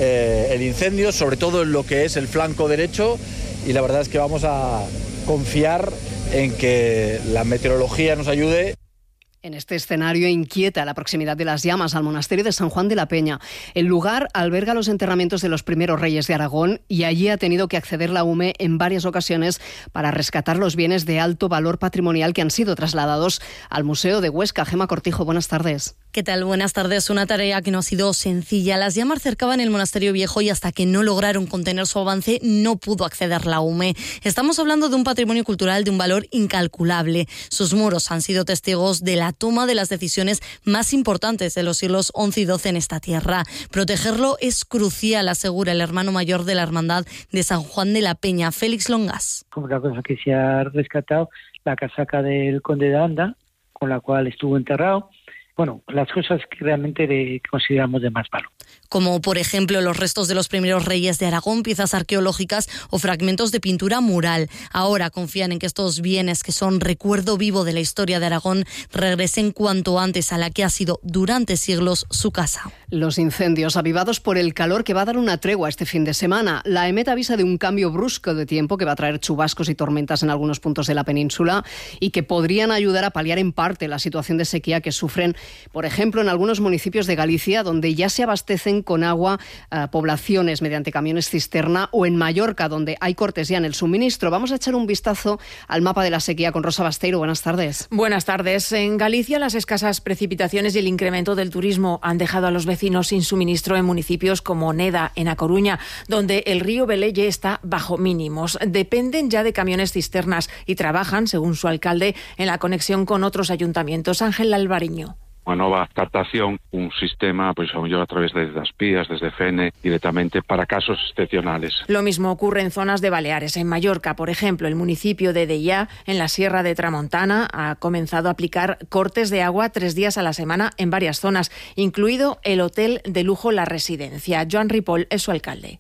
el incendio, sobre todo en lo que es el flanco derecho, y la verdad es que vamos a confiar en que la meteorología nos ayude. En este escenario inquieta la proximidad de las llamas al monasterio de San Juan de la Peña. El lugar alberga los enterramientos de los primeros reyes de Aragón y allí ha tenido que acceder la UME en varias ocasiones para rescatar los bienes de alto valor patrimonial que han sido trasladados al Museo de Huesca. Gema Cortijo, buenas tardes. ¿Qué tal? Buenas tardes. Una tarea que no ha sido sencilla. Las llamas cercaban el monasterio viejo y hasta que no lograron contener su avance no pudo acceder la UME. Estamos hablando de un patrimonio cultural de un valor incalculable. Sus muros han sido testigos de la toma de las decisiones más importantes de los siglos XI y XII en esta tierra. Protegerlo es crucial, asegura el hermano mayor de la Hermandad de San Juan de la Peña, Félix Longas. Una cosa que se ha rescatado, la casaca del conde de Anda, con la cual estuvo enterrado. Bueno, las cosas que realmente consideramos de más valor. Como por ejemplo los restos de los primeros reyes de Aragón, piezas arqueológicas o fragmentos de pintura mural. Ahora confían en que estos bienes, que son recuerdo vivo de la historia de Aragón, regresen cuanto antes a la que ha sido durante siglos su casa. Los incendios avivados por el calor que va a dar una tregua este fin de semana. La EMET avisa de un cambio brusco de tiempo que va a traer chubascos y tormentas en algunos puntos de la península y que podrían ayudar a paliar en parte la situación de sequía que sufren, por ejemplo, en algunos municipios de Galicia, donde ya se abastecen con agua poblaciones mediante camiones cisterna, o en Mallorca, donde hay cortes ya en el suministro. Vamos a echar un vistazo al mapa de la sequía con Rosa Basteiro. Buenas tardes. Buenas tardes. En Galicia, las escasas precipitaciones y el incremento del turismo han dejado a los vecinos sin suministro en municipios como Neda, en A Coruña, donde el río Velelle está bajo mínimos. Dependen ya de camiones cisternas y trabajan, según su alcalde, en la conexión con otros ayuntamientos. Ángel Alvariño. Unha nova captación, un sistema, pois a mellor a través das pías, desde FENE, directamente para casos excepcionales. Lo mismo ocurre en zonas de Baleares. En Mallorca, por ejemplo, el municipio de Deià, en la Sierra de Tramontana, ha comenzado a aplicar cortes de agua 3 días a la semana en varias zonas, incluido el hotel de lujo La Residencia. Joan Ripoll es su alcalde.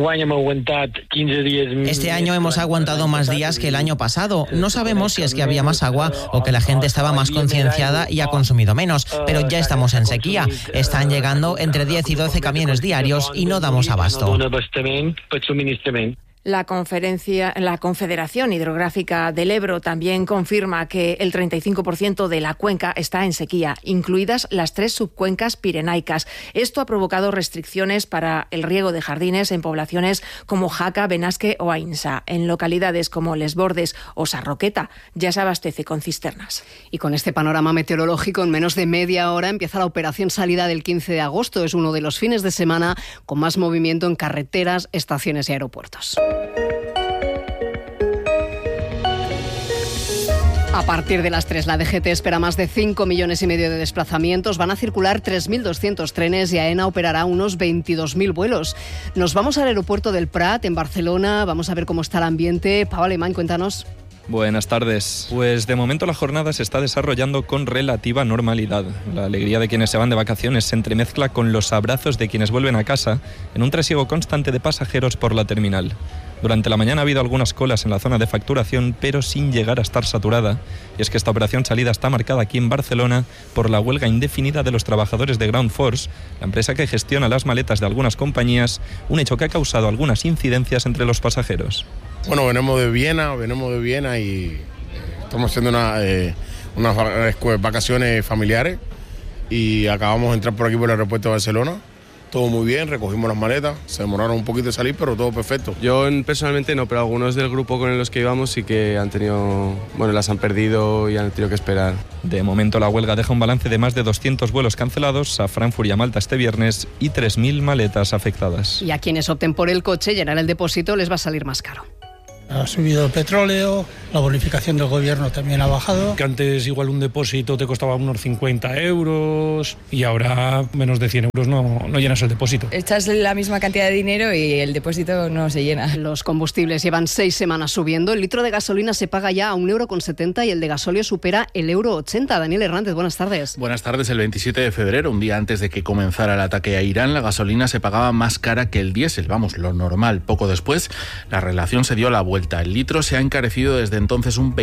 Este año hemos aguantado más días que el año pasado. No sabemos si es que había más agua o que la gente estaba más concienciada y ha consumido menos, pero ya estamos en sequía. Están llegando entre 10 y 12 camiones diarios y no damos abasto. La Confederación Hidrográfica del Ebro también confirma que el 35% de la cuenca está en sequía, incluidas las 3 subcuencas pirenaicas. Esto ha provocado restricciones para el riego de jardines en poblaciones como Jaca, Benasque o Ainsa. En localidades como Les Bordes o Sarroqueta ya se abastece con cisternas. Y con este panorama meteorológico, en menos de media hora empieza la operación salida del 15 de agosto. Es uno de los fines de semana con más movimiento en carreteras, estaciones y aeropuertos. A partir de las 3, la DGT espera más de 5,5 millones de desplazamientos. Van a circular 3.200 trenes y AENA operará unos 22.000 vuelos. Nos vamos al aeropuerto del Prat, en Barcelona. Vamos a ver cómo está el ambiente. Pau Alemán, cuéntanos. Buenas tardes. Pues de momento la jornada se está desarrollando con relativa normalidad. La alegría de quienes se van de vacaciones se entremezcla con los abrazos de quienes vuelven a casa en un trasiego constante de pasajeros por la terminal. Durante la mañana ha habido algunas colas en la zona de facturación, pero sin llegar a estar saturada. Y es que esta operación salida está marcada aquí en Barcelona por la huelga indefinida de los trabajadores de Ground Force, la empresa que gestiona las maletas de algunas compañías, un hecho que ha causado algunas incidencias entre los pasajeros. Bueno, venimos de Viena y estamos haciendo unas vacaciones familiares y acabamos de entrar por aquí por el aeropuerto de Barcelona. Todo muy bien, recogimos las maletas, se demoraron un poquito de salir, pero todo perfecto. Yo personalmente no, pero algunos del grupo con los que íbamos sí que han tenido, las han perdido y han tenido que esperar. De momento la huelga deja un balance de más de 200 vuelos cancelados a Frankfurt y a Malta este viernes y 3.000 maletas afectadas. Y a quienes opten por el coche, llenar el depósito les va a salir más caro. Ha subido el petróleo, la bonificación del gobierno también ha bajado. Que antes igual un depósito te costaba unos 50 euros y ahora menos de 100 euros no llenas el depósito. Echas la misma cantidad de dinero y el depósito no se llena. Los combustibles llevan 6 semanas subiendo. El litro de gasolina se paga ya a 1,70 € y el de gasóleo supera el 1,80 €. Daniel Hernández, buenas tardes. Buenas tardes. El 27 de febrero, un día antes de que comenzara el ataque a Irán, la gasolina se pagaba más cara que el diésel. Vamos, lo normal. Poco después, la relación se dio la vuelta. El litro se ha encarecido desde entonces un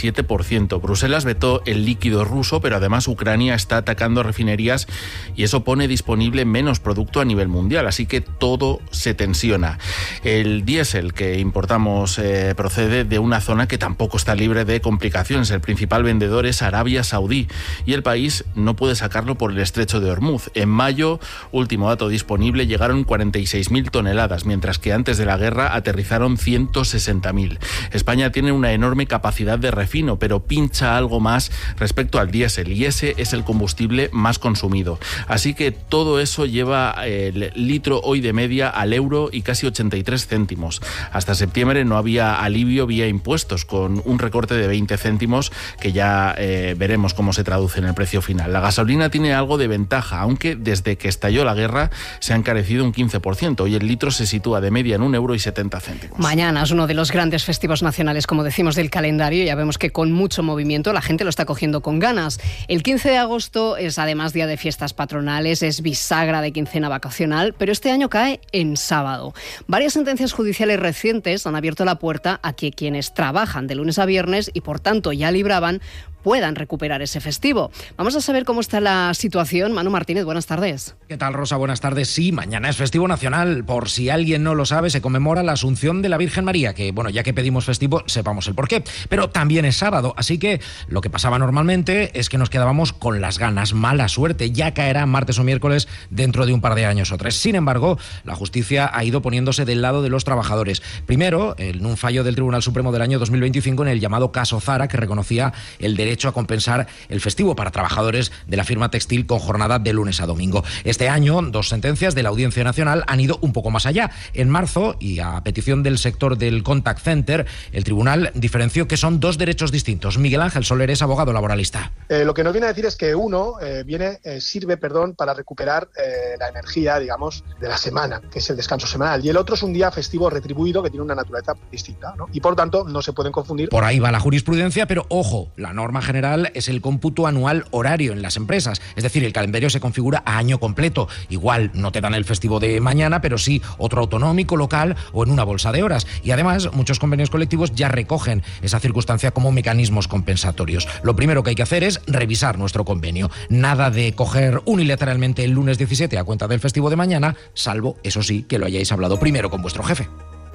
27%. Bruselas vetó el líquido ruso, pero además Ucrania está atacando refinerías y eso pone disponible menos producto a nivel mundial, así que todo se tensiona. El diésel que importamos procede de una zona que tampoco está libre de complicaciones. El principal vendedor es Arabia Saudí y el país no puede sacarlo por el estrecho de Hormuz. En mayo, último dato disponible, llegaron 46.000 toneladas, mientras que antes de la guerra aterrizaron 160.000. España tiene una enorme capacidad de refino, pero pincha algo más respecto al diésel y ese es el combustible más consumido. Así que todo eso lleva el litro hoy de media al euro y casi 83 céntimos. Hasta septiembre no había alivio vía impuestos, con un recorte de 20 céntimos que ya veremos cómo se traduce en el precio final. La gasolina tiene algo de ventaja, aunque desde que estalló la guerra se ha encarecido un 15%. Hoy el litro se sitúa de media en 1,70 €. Mañana es uno de los grandes festivos nacionales, como decimos, del calendario. Ya vemos que con mucho movimiento la gente lo está cogiendo con ganas. El 15 de agosto es además día de fiestas patronales, es bisagra de quincena vacacional, pero este año cae en sábado. Varias sentencias judiciales recientes han abierto la puerta a que quienes trabajan de lunes a viernes y por tanto ya libraban puedan recuperar ese festivo. Vamos a saber cómo está la situación. Manu Martínez, buenas tardes. ¿Qué tal, Rosa? Buenas tardes. Sí, mañana es festivo nacional. Por si alguien no lo sabe, se conmemora la Asunción de la Virgen María, que, ya que pedimos festivo, sepamos el porqué. Pero también es sábado, así que lo que pasaba normalmente es que nos quedábamos con las ganas. Mala suerte, ya caerá martes o miércoles dentro de un par de años o 3. Sin embargo, la justicia ha ido poniéndose del lado de los trabajadores. Primero, en un fallo del Tribunal Supremo del año 2025 en el llamado caso Zara, que reconocía el derecho a compensar el festivo para trabajadores de la firma textil con jornada de lunes a domingo. Este año, 2 sentencias de la Audiencia Nacional han ido un poco más allá. En marzo, y a petición del sector del contact center, el tribunal diferenció que son 2 derechos distintos. Miguel Ángel Soler es abogado laboralista. Lo que nos viene a decir es que uno sirve para recuperar la energía, digamos, de la semana, que es el descanso semanal, y el otro es un día festivo retribuido que tiene una naturaleza distinta, ¿no? Y por tanto no se pueden confundir. Por ahí va la jurisprudencia, pero ojo, la norma general es el cómputo anual horario en las empresas, es decir, el calendario se configura a año completo. Igual no te dan el festivo de mañana, pero sí otro autonómico, local o en una bolsa de horas. Y además, muchos convenios colectivos ya recogen esa circunstancia como mecanismos compensatorios. Lo primero que hay que hacer es revisar nuestro convenio. Nada de coger unilateralmente el lunes 17 a cuenta del festivo de mañana, salvo, eso sí, que lo hayáis hablado primero con vuestro jefe.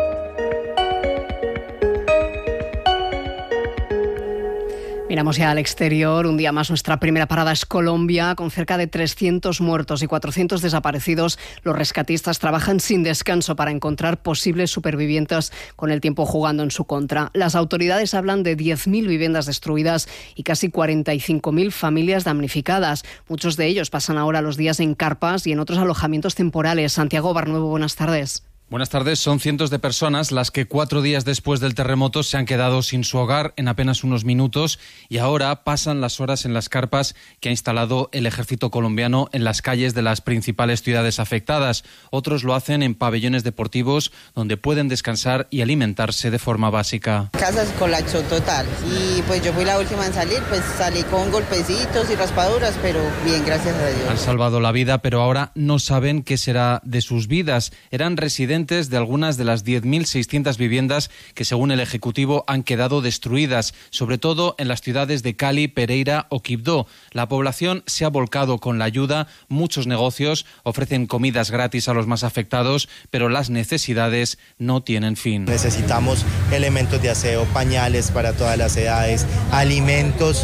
Miramos ya al exterior. Un día más nuestra primera parada es Colombia. Con cerca de 300 muertos y 400 desaparecidos, los rescatistas trabajan sin descanso para encontrar posibles supervivientes, con el tiempo jugando en su contra. Las autoridades hablan de 10.000 viviendas destruidas y casi 45.000 familias damnificadas. Muchos de ellos pasan ahora los días en carpas y en otros alojamientos temporales. Santiago Barnuevo, buenas tardes. Buenas tardes. Son cientos de personas las que 4 días después del terremoto se han quedado sin su hogar en apenas unos minutos y ahora pasan las horas en las carpas que ha instalado el ejército colombiano en las calles de las principales ciudades afectadas. Otros lo hacen en pabellones deportivos donde pueden descansar y alimentarse de forma básica. Casas colapsó total y pues yo fui la última en salir, pues salí con golpecitos y raspaduras, pero bien, gracias a Dios. Han salvado la vida, pero ahora no saben qué será de sus vidas. Eran residentes de algunas de las 10.600 viviendas que, según el Ejecutivo, han quedado destruidas, sobre todo en las ciudades de Cali, Pereira o Quibdó. La población se ha volcado con la ayuda, muchos negocios ofrecen comidas gratis a los más afectados, pero las necesidades no tienen fin. Necesitamos elementos de aseo, pañales para todas las edades, alimentos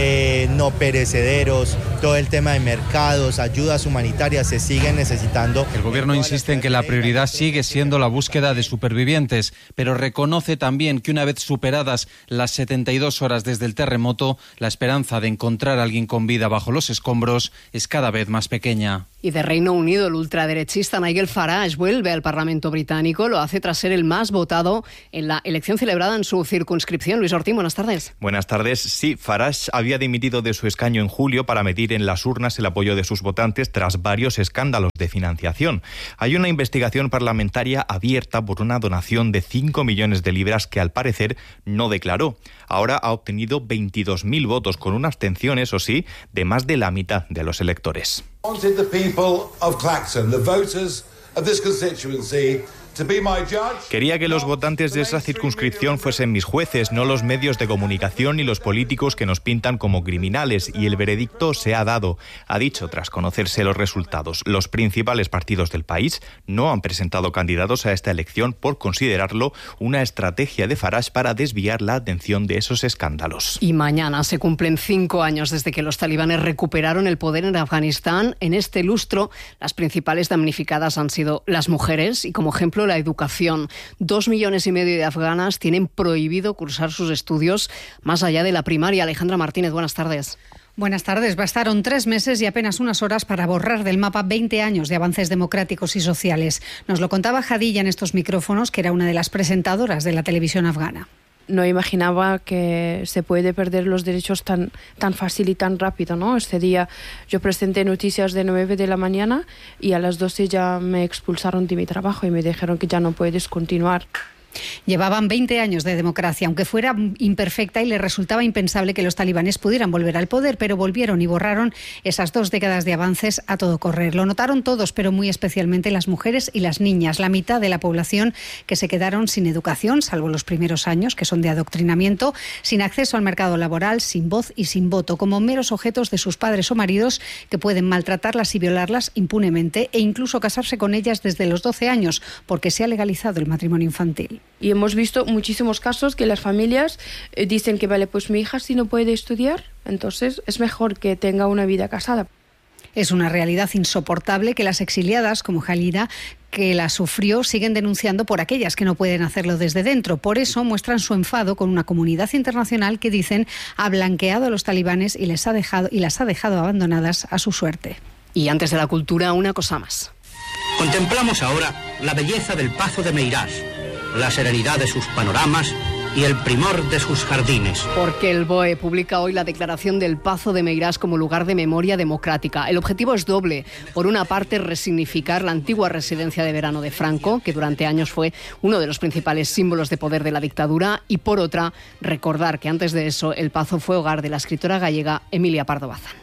no perecederos, todo el tema de mercados, ayudas humanitarias se siguen necesitando. El gobierno insiste en que la prioridad sigue siendo la búsqueda de supervivientes, pero reconoce también que una vez superadas las 72 horas desde el terremoto, la esperanza de encontrar a alguien con vida bajo los escombros es cada vez más pequeña. Y de Reino Unido, el ultraderechista Nigel Farage vuelve al Parlamento británico. Lo hace tras ser el más votado en la elección celebrada en su circunscripción. Luis Ortín, buenas tardes. Buenas tardes. Sí, Farage había dimitido de su escaño en julio para medir en las urnas el apoyo de sus votantes tras varios escándalos de financiación. Hay una investigación parlamentaria abierta por una donación de 5 millones de libras que al parecer no declaró. Ahora ha obtenido 22.000 votos con una abstención, eso sí, de más de la mitad de los electores. The people of Clacton, the voters of this constituency, to be my judge. Quería que los votantes de esa circunscripción fuesen mis jueces, no los medios de comunicación ni los políticos que nos pintan como criminales, y el veredicto se ha dado, ha dicho tras conocerse los resultados. Los principales partidos del país no han presentado candidatos a esta elección por considerarlo una estrategia de Farage para desviar la atención de esos escándalos. Y mañana se cumplen 5 años desde que los talibanes recuperaron el poder en Afganistán. En este lustro, las principales damnificadas han sido las mujeres y, como ejemplo, la educación. 2,5 millones de afganas tienen prohibido cursar sus estudios más allá de la primaria. Alejandra Martínez, buenas tardes. Buenas tardes. Bastaron 3 meses y apenas unas horas para borrar del mapa 20 años de avances democráticos y sociales. Nos lo contaba Jadilla en estos micrófonos, que era una de las presentadoras de la televisión afgana. No imaginaba que se puede perder los derechos tan fácil y tan rápido, ¿no? Este día yo presenté noticias de 9 de la mañana y a las 12 ya me expulsaron de mi trabajo y me dijeron que ya no puedes continuar. Llevaban 20 años de democracia, aunque fuera imperfecta, y les resultaba impensable que los talibanes pudieran volver al poder, pero volvieron y borraron esas 2 décadas de avances a todo correr. Lo notaron todos, pero muy especialmente las mujeres y las niñas, la mitad de la población que se quedaron sin educación, salvo los primeros años, que son de adoctrinamiento, sin acceso al mercado laboral, sin voz y sin voto, como meros objetos de sus padres o maridos que pueden maltratarlas y violarlas impunemente e incluso casarse con ellas desde los 12 años, porque se ha legalizado el matrimonio infantil. Y hemos visto muchísimos casos que las familias dicen que vale, pues mi hija si no puede estudiar, entonces es mejor que tenga una vida casada. Es una realidad insoportable que las exiliadas, como Jalida, que la sufrió, siguen denunciando por aquellas que no pueden hacerlo desde dentro. Por eso muestran su enfado con una comunidad internacional que, dicen, ha blanqueado a los talibanes y las ha dejado abandonadas a su suerte. Y antes de la cultura, una cosa más. Contemplamos ahora la belleza del Pazo de Meirás, la serenidad de sus panoramas y el primor de sus jardines. Porque el BOE publica hoy la declaración del Pazo de Meirás como lugar de memoria democrática. El objetivo es doble. Por una parte, resignificar la antigua residencia de verano de Franco, que durante años fue uno de los principales símbolos de poder de la dictadura, y por otra, recordar que antes de eso el Pazo fue hogar de la escritora gallega Emilia Pardo Bazán.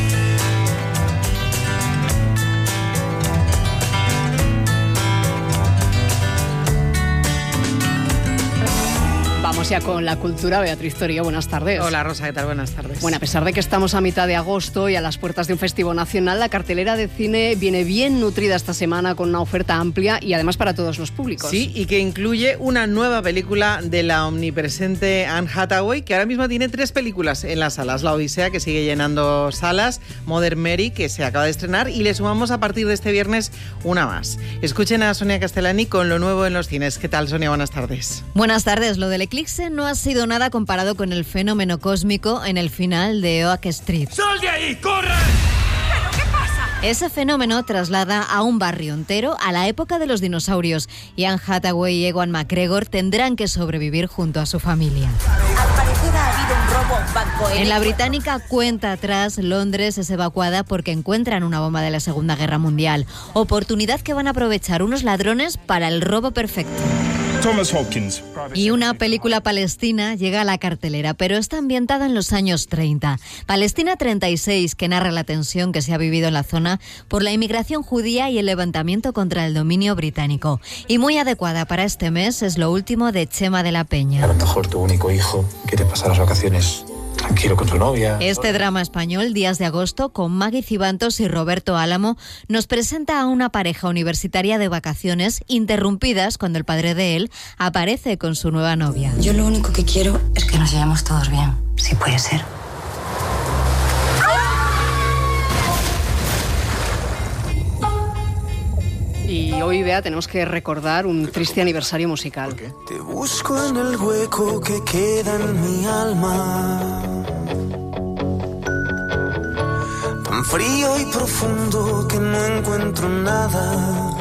Vamos ya con la cultura. Beatriz Torío, buenas tardes. Hola Rosa, ¿qué tal? Buenas tardes. Bueno, a pesar de que estamos a mitad de agosto y a las puertas de un festivo nacional, la cartelera de cine viene bien nutrida esta semana con una oferta amplia y además para todos los públicos. Sí, y que incluye una nueva película de la omnipresente Anne Hathaway, que ahora mismo tiene 3 películas en las salas. La Odisea, que sigue llenando salas, Mother Mary, que se acaba de estrenar, y le sumamos a partir de este viernes una más. Escuchen a Sonia Castellani con lo nuevo en los cines. ¿Qué tal, Sonia? Buenas tardes. Buenas tardes. Lo del eclipse no ha sido nada comparado con el fenómeno cósmico en el final de Oak Street. ¡Sal de ahí! ¡Corre! ¿Pero qué pasa? Ese fenómeno traslada a un barrio entero a la época de los dinosaurios y Anne Hathaway y Ewan McGregor tendrán que sobrevivir junto a su familia. Al parecer ha habido un robo a un banco. En la británica cuenta atrás, Londres es evacuada porque encuentran una bomba de la Segunda Guerra Mundial. Oportunidad que van a aprovechar unos ladrones para el robo perfecto. Thomas Hopkins. Y una película palestina llega a la cartelera, pero está ambientada en los años 30. Palestina 36, que narra la tensión que se ha vivido en la zona por la inmigración judía y el levantamiento contra el dominio británico. Y muy adecuada para este mes es Lo último de Chema de la Peña. A lo mejor tu único hijo quiere pasar las vacaciones tranquilo con su novia. Este drama español, Días de agosto, con Maggie Cibantos y Roberto Álamo, nos presenta a una pareja universitaria de vacaciones interrumpidas cuando el padre de él aparece con su nueva novia. Yo lo único que quiero es que nos llevemos todos bien, si puede ser. Y hoy, Bea, tenemos que recordar un triste aniversario musical. Te busco en el hueco que queda en mi alma, tan frío y profundo que no encuentro nada.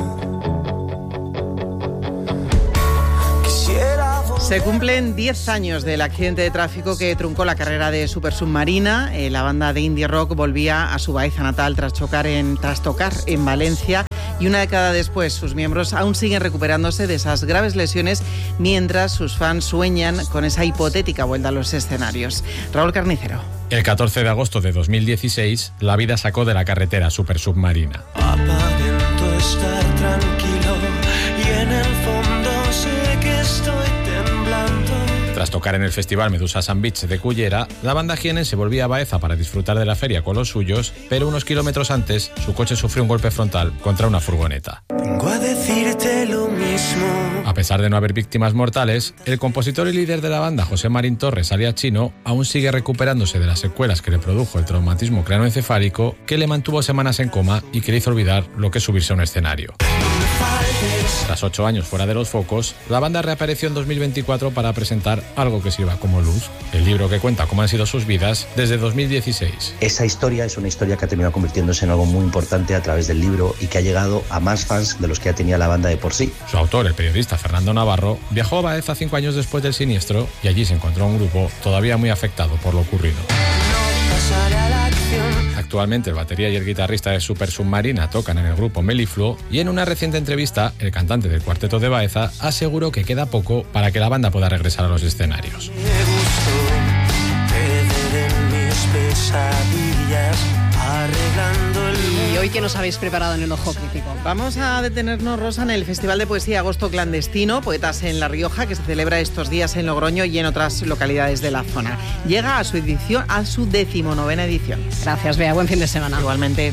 Se cumplen 10 años del accidente de tráfico que truncó la carrera de Super Submarina. La banda de indie rock volvía a su Baeza natal tras tocar en Valencia. Y una década después, sus miembros aún siguen recuperándose de esas graves lesiones mientras sus fans sueñan con esa hipotética vuelta a los escenarios. Raúl Carnicero. El 14 de agosto de 2016, la vida sacó de la carretera Super Submarina. Aparento estar tranquilo y en el fondo sé que estoy temblando. Tras tocar en el festival Medusa Sun Beach de Cullera, la banda jienense volvía a Baeza para disfrutar de la feria con los suyos, pero unos kilómetros antes, su coche sufrió un golpe frontal contra una furgoneta. Vengo a decirte lo mismo. A pesar de no haber víctimas mortales, el compositor y líder de la banda, José Marín Torres, alias Chino, aún sigue recuperándose de las secuelas que le produjo el traumatismo craneoencefálico que le mantuvo semanas en coma y que le hizo olvidar lo que es subirse a un escenario. Tras 8 años fuera de los focos, la banda reapareció en 2024 para presentar Algo que sirva como luz, el libro que cuenta cómo han sido sus vidas desde 2016. Esa historia es una historia que ha terminado convirtiéndose en algo muy importante a través del libro y que ha llegado a más fans de los que ya tenía la banda de por sí. Su autor, el periodista Fernando Navarro, viajó a Baeza 5 años después del siniestro y allí se encontró un grupo todavía muy afectado por lo ocurrido. Actualmente el batería y el guitarrista de Super Submarina tocan en el grupo Melifluo y en una reciente entrevista el cantante del cuarteto de Baeza aseguró que queda poco para que la banda pueda regresar a los escenarios. ¿Y hoy qué nos habéis preparado en el Ojo Crítico? Vamos a detenernos, Rosa, en el Festival de Poesía Agosto Clandestino, Poetas en La Rioja, que se celebra estos días en Logroño y en otras localidades de la zona. Llega a su 19ª edición. Gracias, Bea. Buen fin de semana. Igualmente.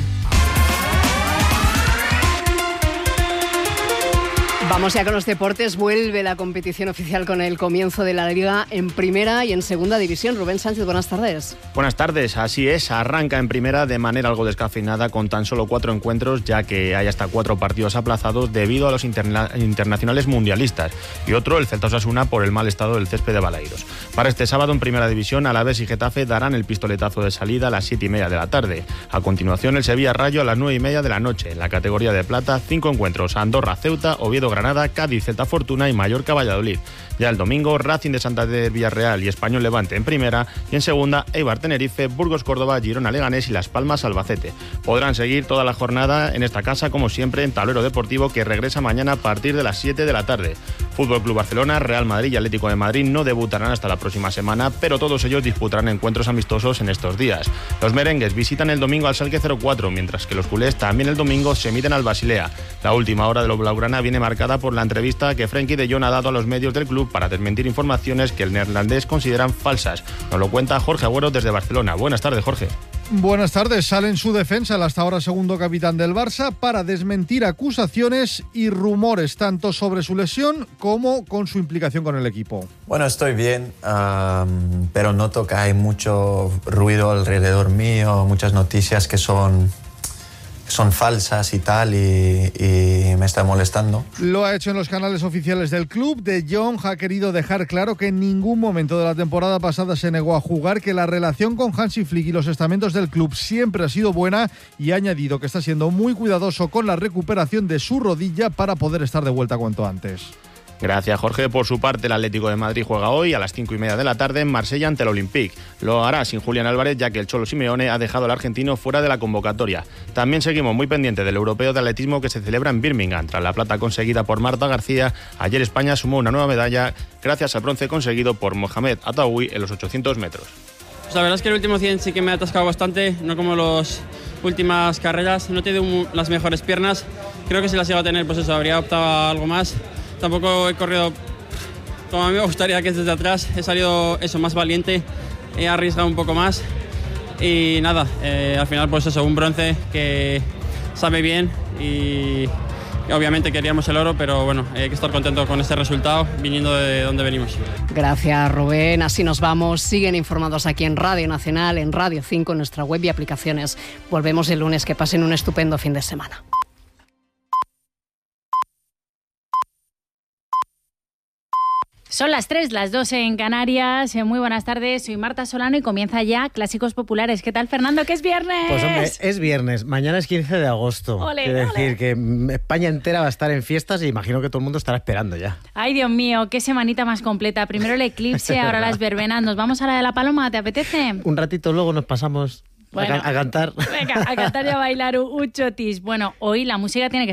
Vamos ya con los deportes. Vuelve la competición oficial con el comienzo de la Liga en Primera y en Segunda División. Rubén Sánchez, buenas tardes. Buenas tardes, así es. Arranca en Primera de manera algo descafeinada con tan solo 4 encuentros, ya que hay hasta 4 partidos aplazados debido a los internacionales mundialistas. Y otro, el Celta Osasuna, por el mal estado del césped de Balaidos. Para este sábado en Primera División, Alavés y Getafe darán el pistoletazo de salida a las 7:30 de la tarde. A continuación, el Sevilla Rayo a las 9:30 de la noche. En la categoría de plata, 5 encuentros: Andorra, Ceuta, Oviedo, Granada, Cádiz, Celta Fortuna y Mallorca, Valladolid. Ya el domingo, Racing de Santander, Villarreal y Español Levante en Primera, y en Segunda, Eibar Tenerife, Burgos Córdoba, Girona Leganés y Las Palmas Albacete. Podrán seguir toda la jornada en esta casa, como siempre, en Tablero Deportivo, que regresa mañana a partir de las 7 de la tarde. Fútbol Club Barcelona, Real Madrid y Atlético de Madrid no debutarán hasta la próxima semana, pero todos ellos disputarán encuentros amistosos en estos días. Los merengues visitan el domingo al Schalke 04, mientras que los culés también el domingo se miden al Basilea. La última hora de los blaugrana viene marcada por la entrevista que Frenkie de Jong ha dado a los medios del club para desmentir informaciones que el neerlandés consideran falsas. Nos lo cuenta Jorge Agüero desde Barcelona. Buenas tardes, Jorge. Buenas tardes. Sale en su defensa el hasta ahora segundo capitán del Barça para desmentir acusaciones y rumores tanto sobre su lesión como con su implicación con el equipo. Bueno, estoy bien, pero noto que hay mucho ruido alrededor mío, muchas noticias que son falsas y tal, y me está molestando. Lo ha hecho en los canales oficiales del club. De Jong ha querido dejar claro que en ningún momento de la temporada pasada se negó a jugar, que la relación con Hansi Flick y los estamentos del club siempre ha sido buena, y ha añadido que está siendo muy cuidadoso con la recuperación de su rodilla para poder estar de vuelta cuanto antes. Gracias, Jorge. Por su parte, el Atlético de Madrid juega hoy a las 5:30 de la tarde en Marsella ante el Olympique. Lo hará sin Julián Álvarez, ya que el Cholo Simeone ha dejado al argentino fuera de la convocatoria. También seguimos muy pendientes del europeo de atletismo que se celebra en Birmingham. Tras la plata conseguida por Marta García, ayer España sumó una nueva medalla gracias al bronce conseguido por Mohamed Ataoui en los 800 metros. Pues la verdad es que el último 100 sí que me ha atascado bastante, no como las últimas carreras. No he tenido las mejores piernas. Creo que si las iba a tener, pues eso, habría optado a algo más. Tampoco he corrido como a mí me gustaría, que es desde atrás. He salido más valiente, he arriesgado un poco más y nada, al final pues eso, un bronce que sabe bien y obviamente queríamos el oro, pero bueno, hay que estar contento con este resultado viniendo de donde venimos. Gracias, Rubén. Así nos vamos. Siguen informados aquí en Radio Nacional, en Radio 5, en nuestra web y aplicaciones. Volvemos el lunes. Que pasen un estupendo fin de semana. Son las 3, las 2 en Canarias. Muy buenas tardes, soy Marta Solano y comienza ya Clásicos Populares. ¿Qué tal, Fernando? ¿Que es viernes? Pues hombre, es viernes. Mañana es 15 de agosto. Ole, Quiere ole. decir que España entera va a estar en fiestas y imagino que todo el mundo estará esperando ya. Ay, Dios mío, qué semanita más completa. Primero el eclipse, ahora las verbenas. ¿Nos vamos a la de la Paloma? ¿Te apetece? Un ratito luego nos pasamos Bueno, a cantar. Venga, a cantar y a bailar un chotis. Bueno, hoy la música tiene que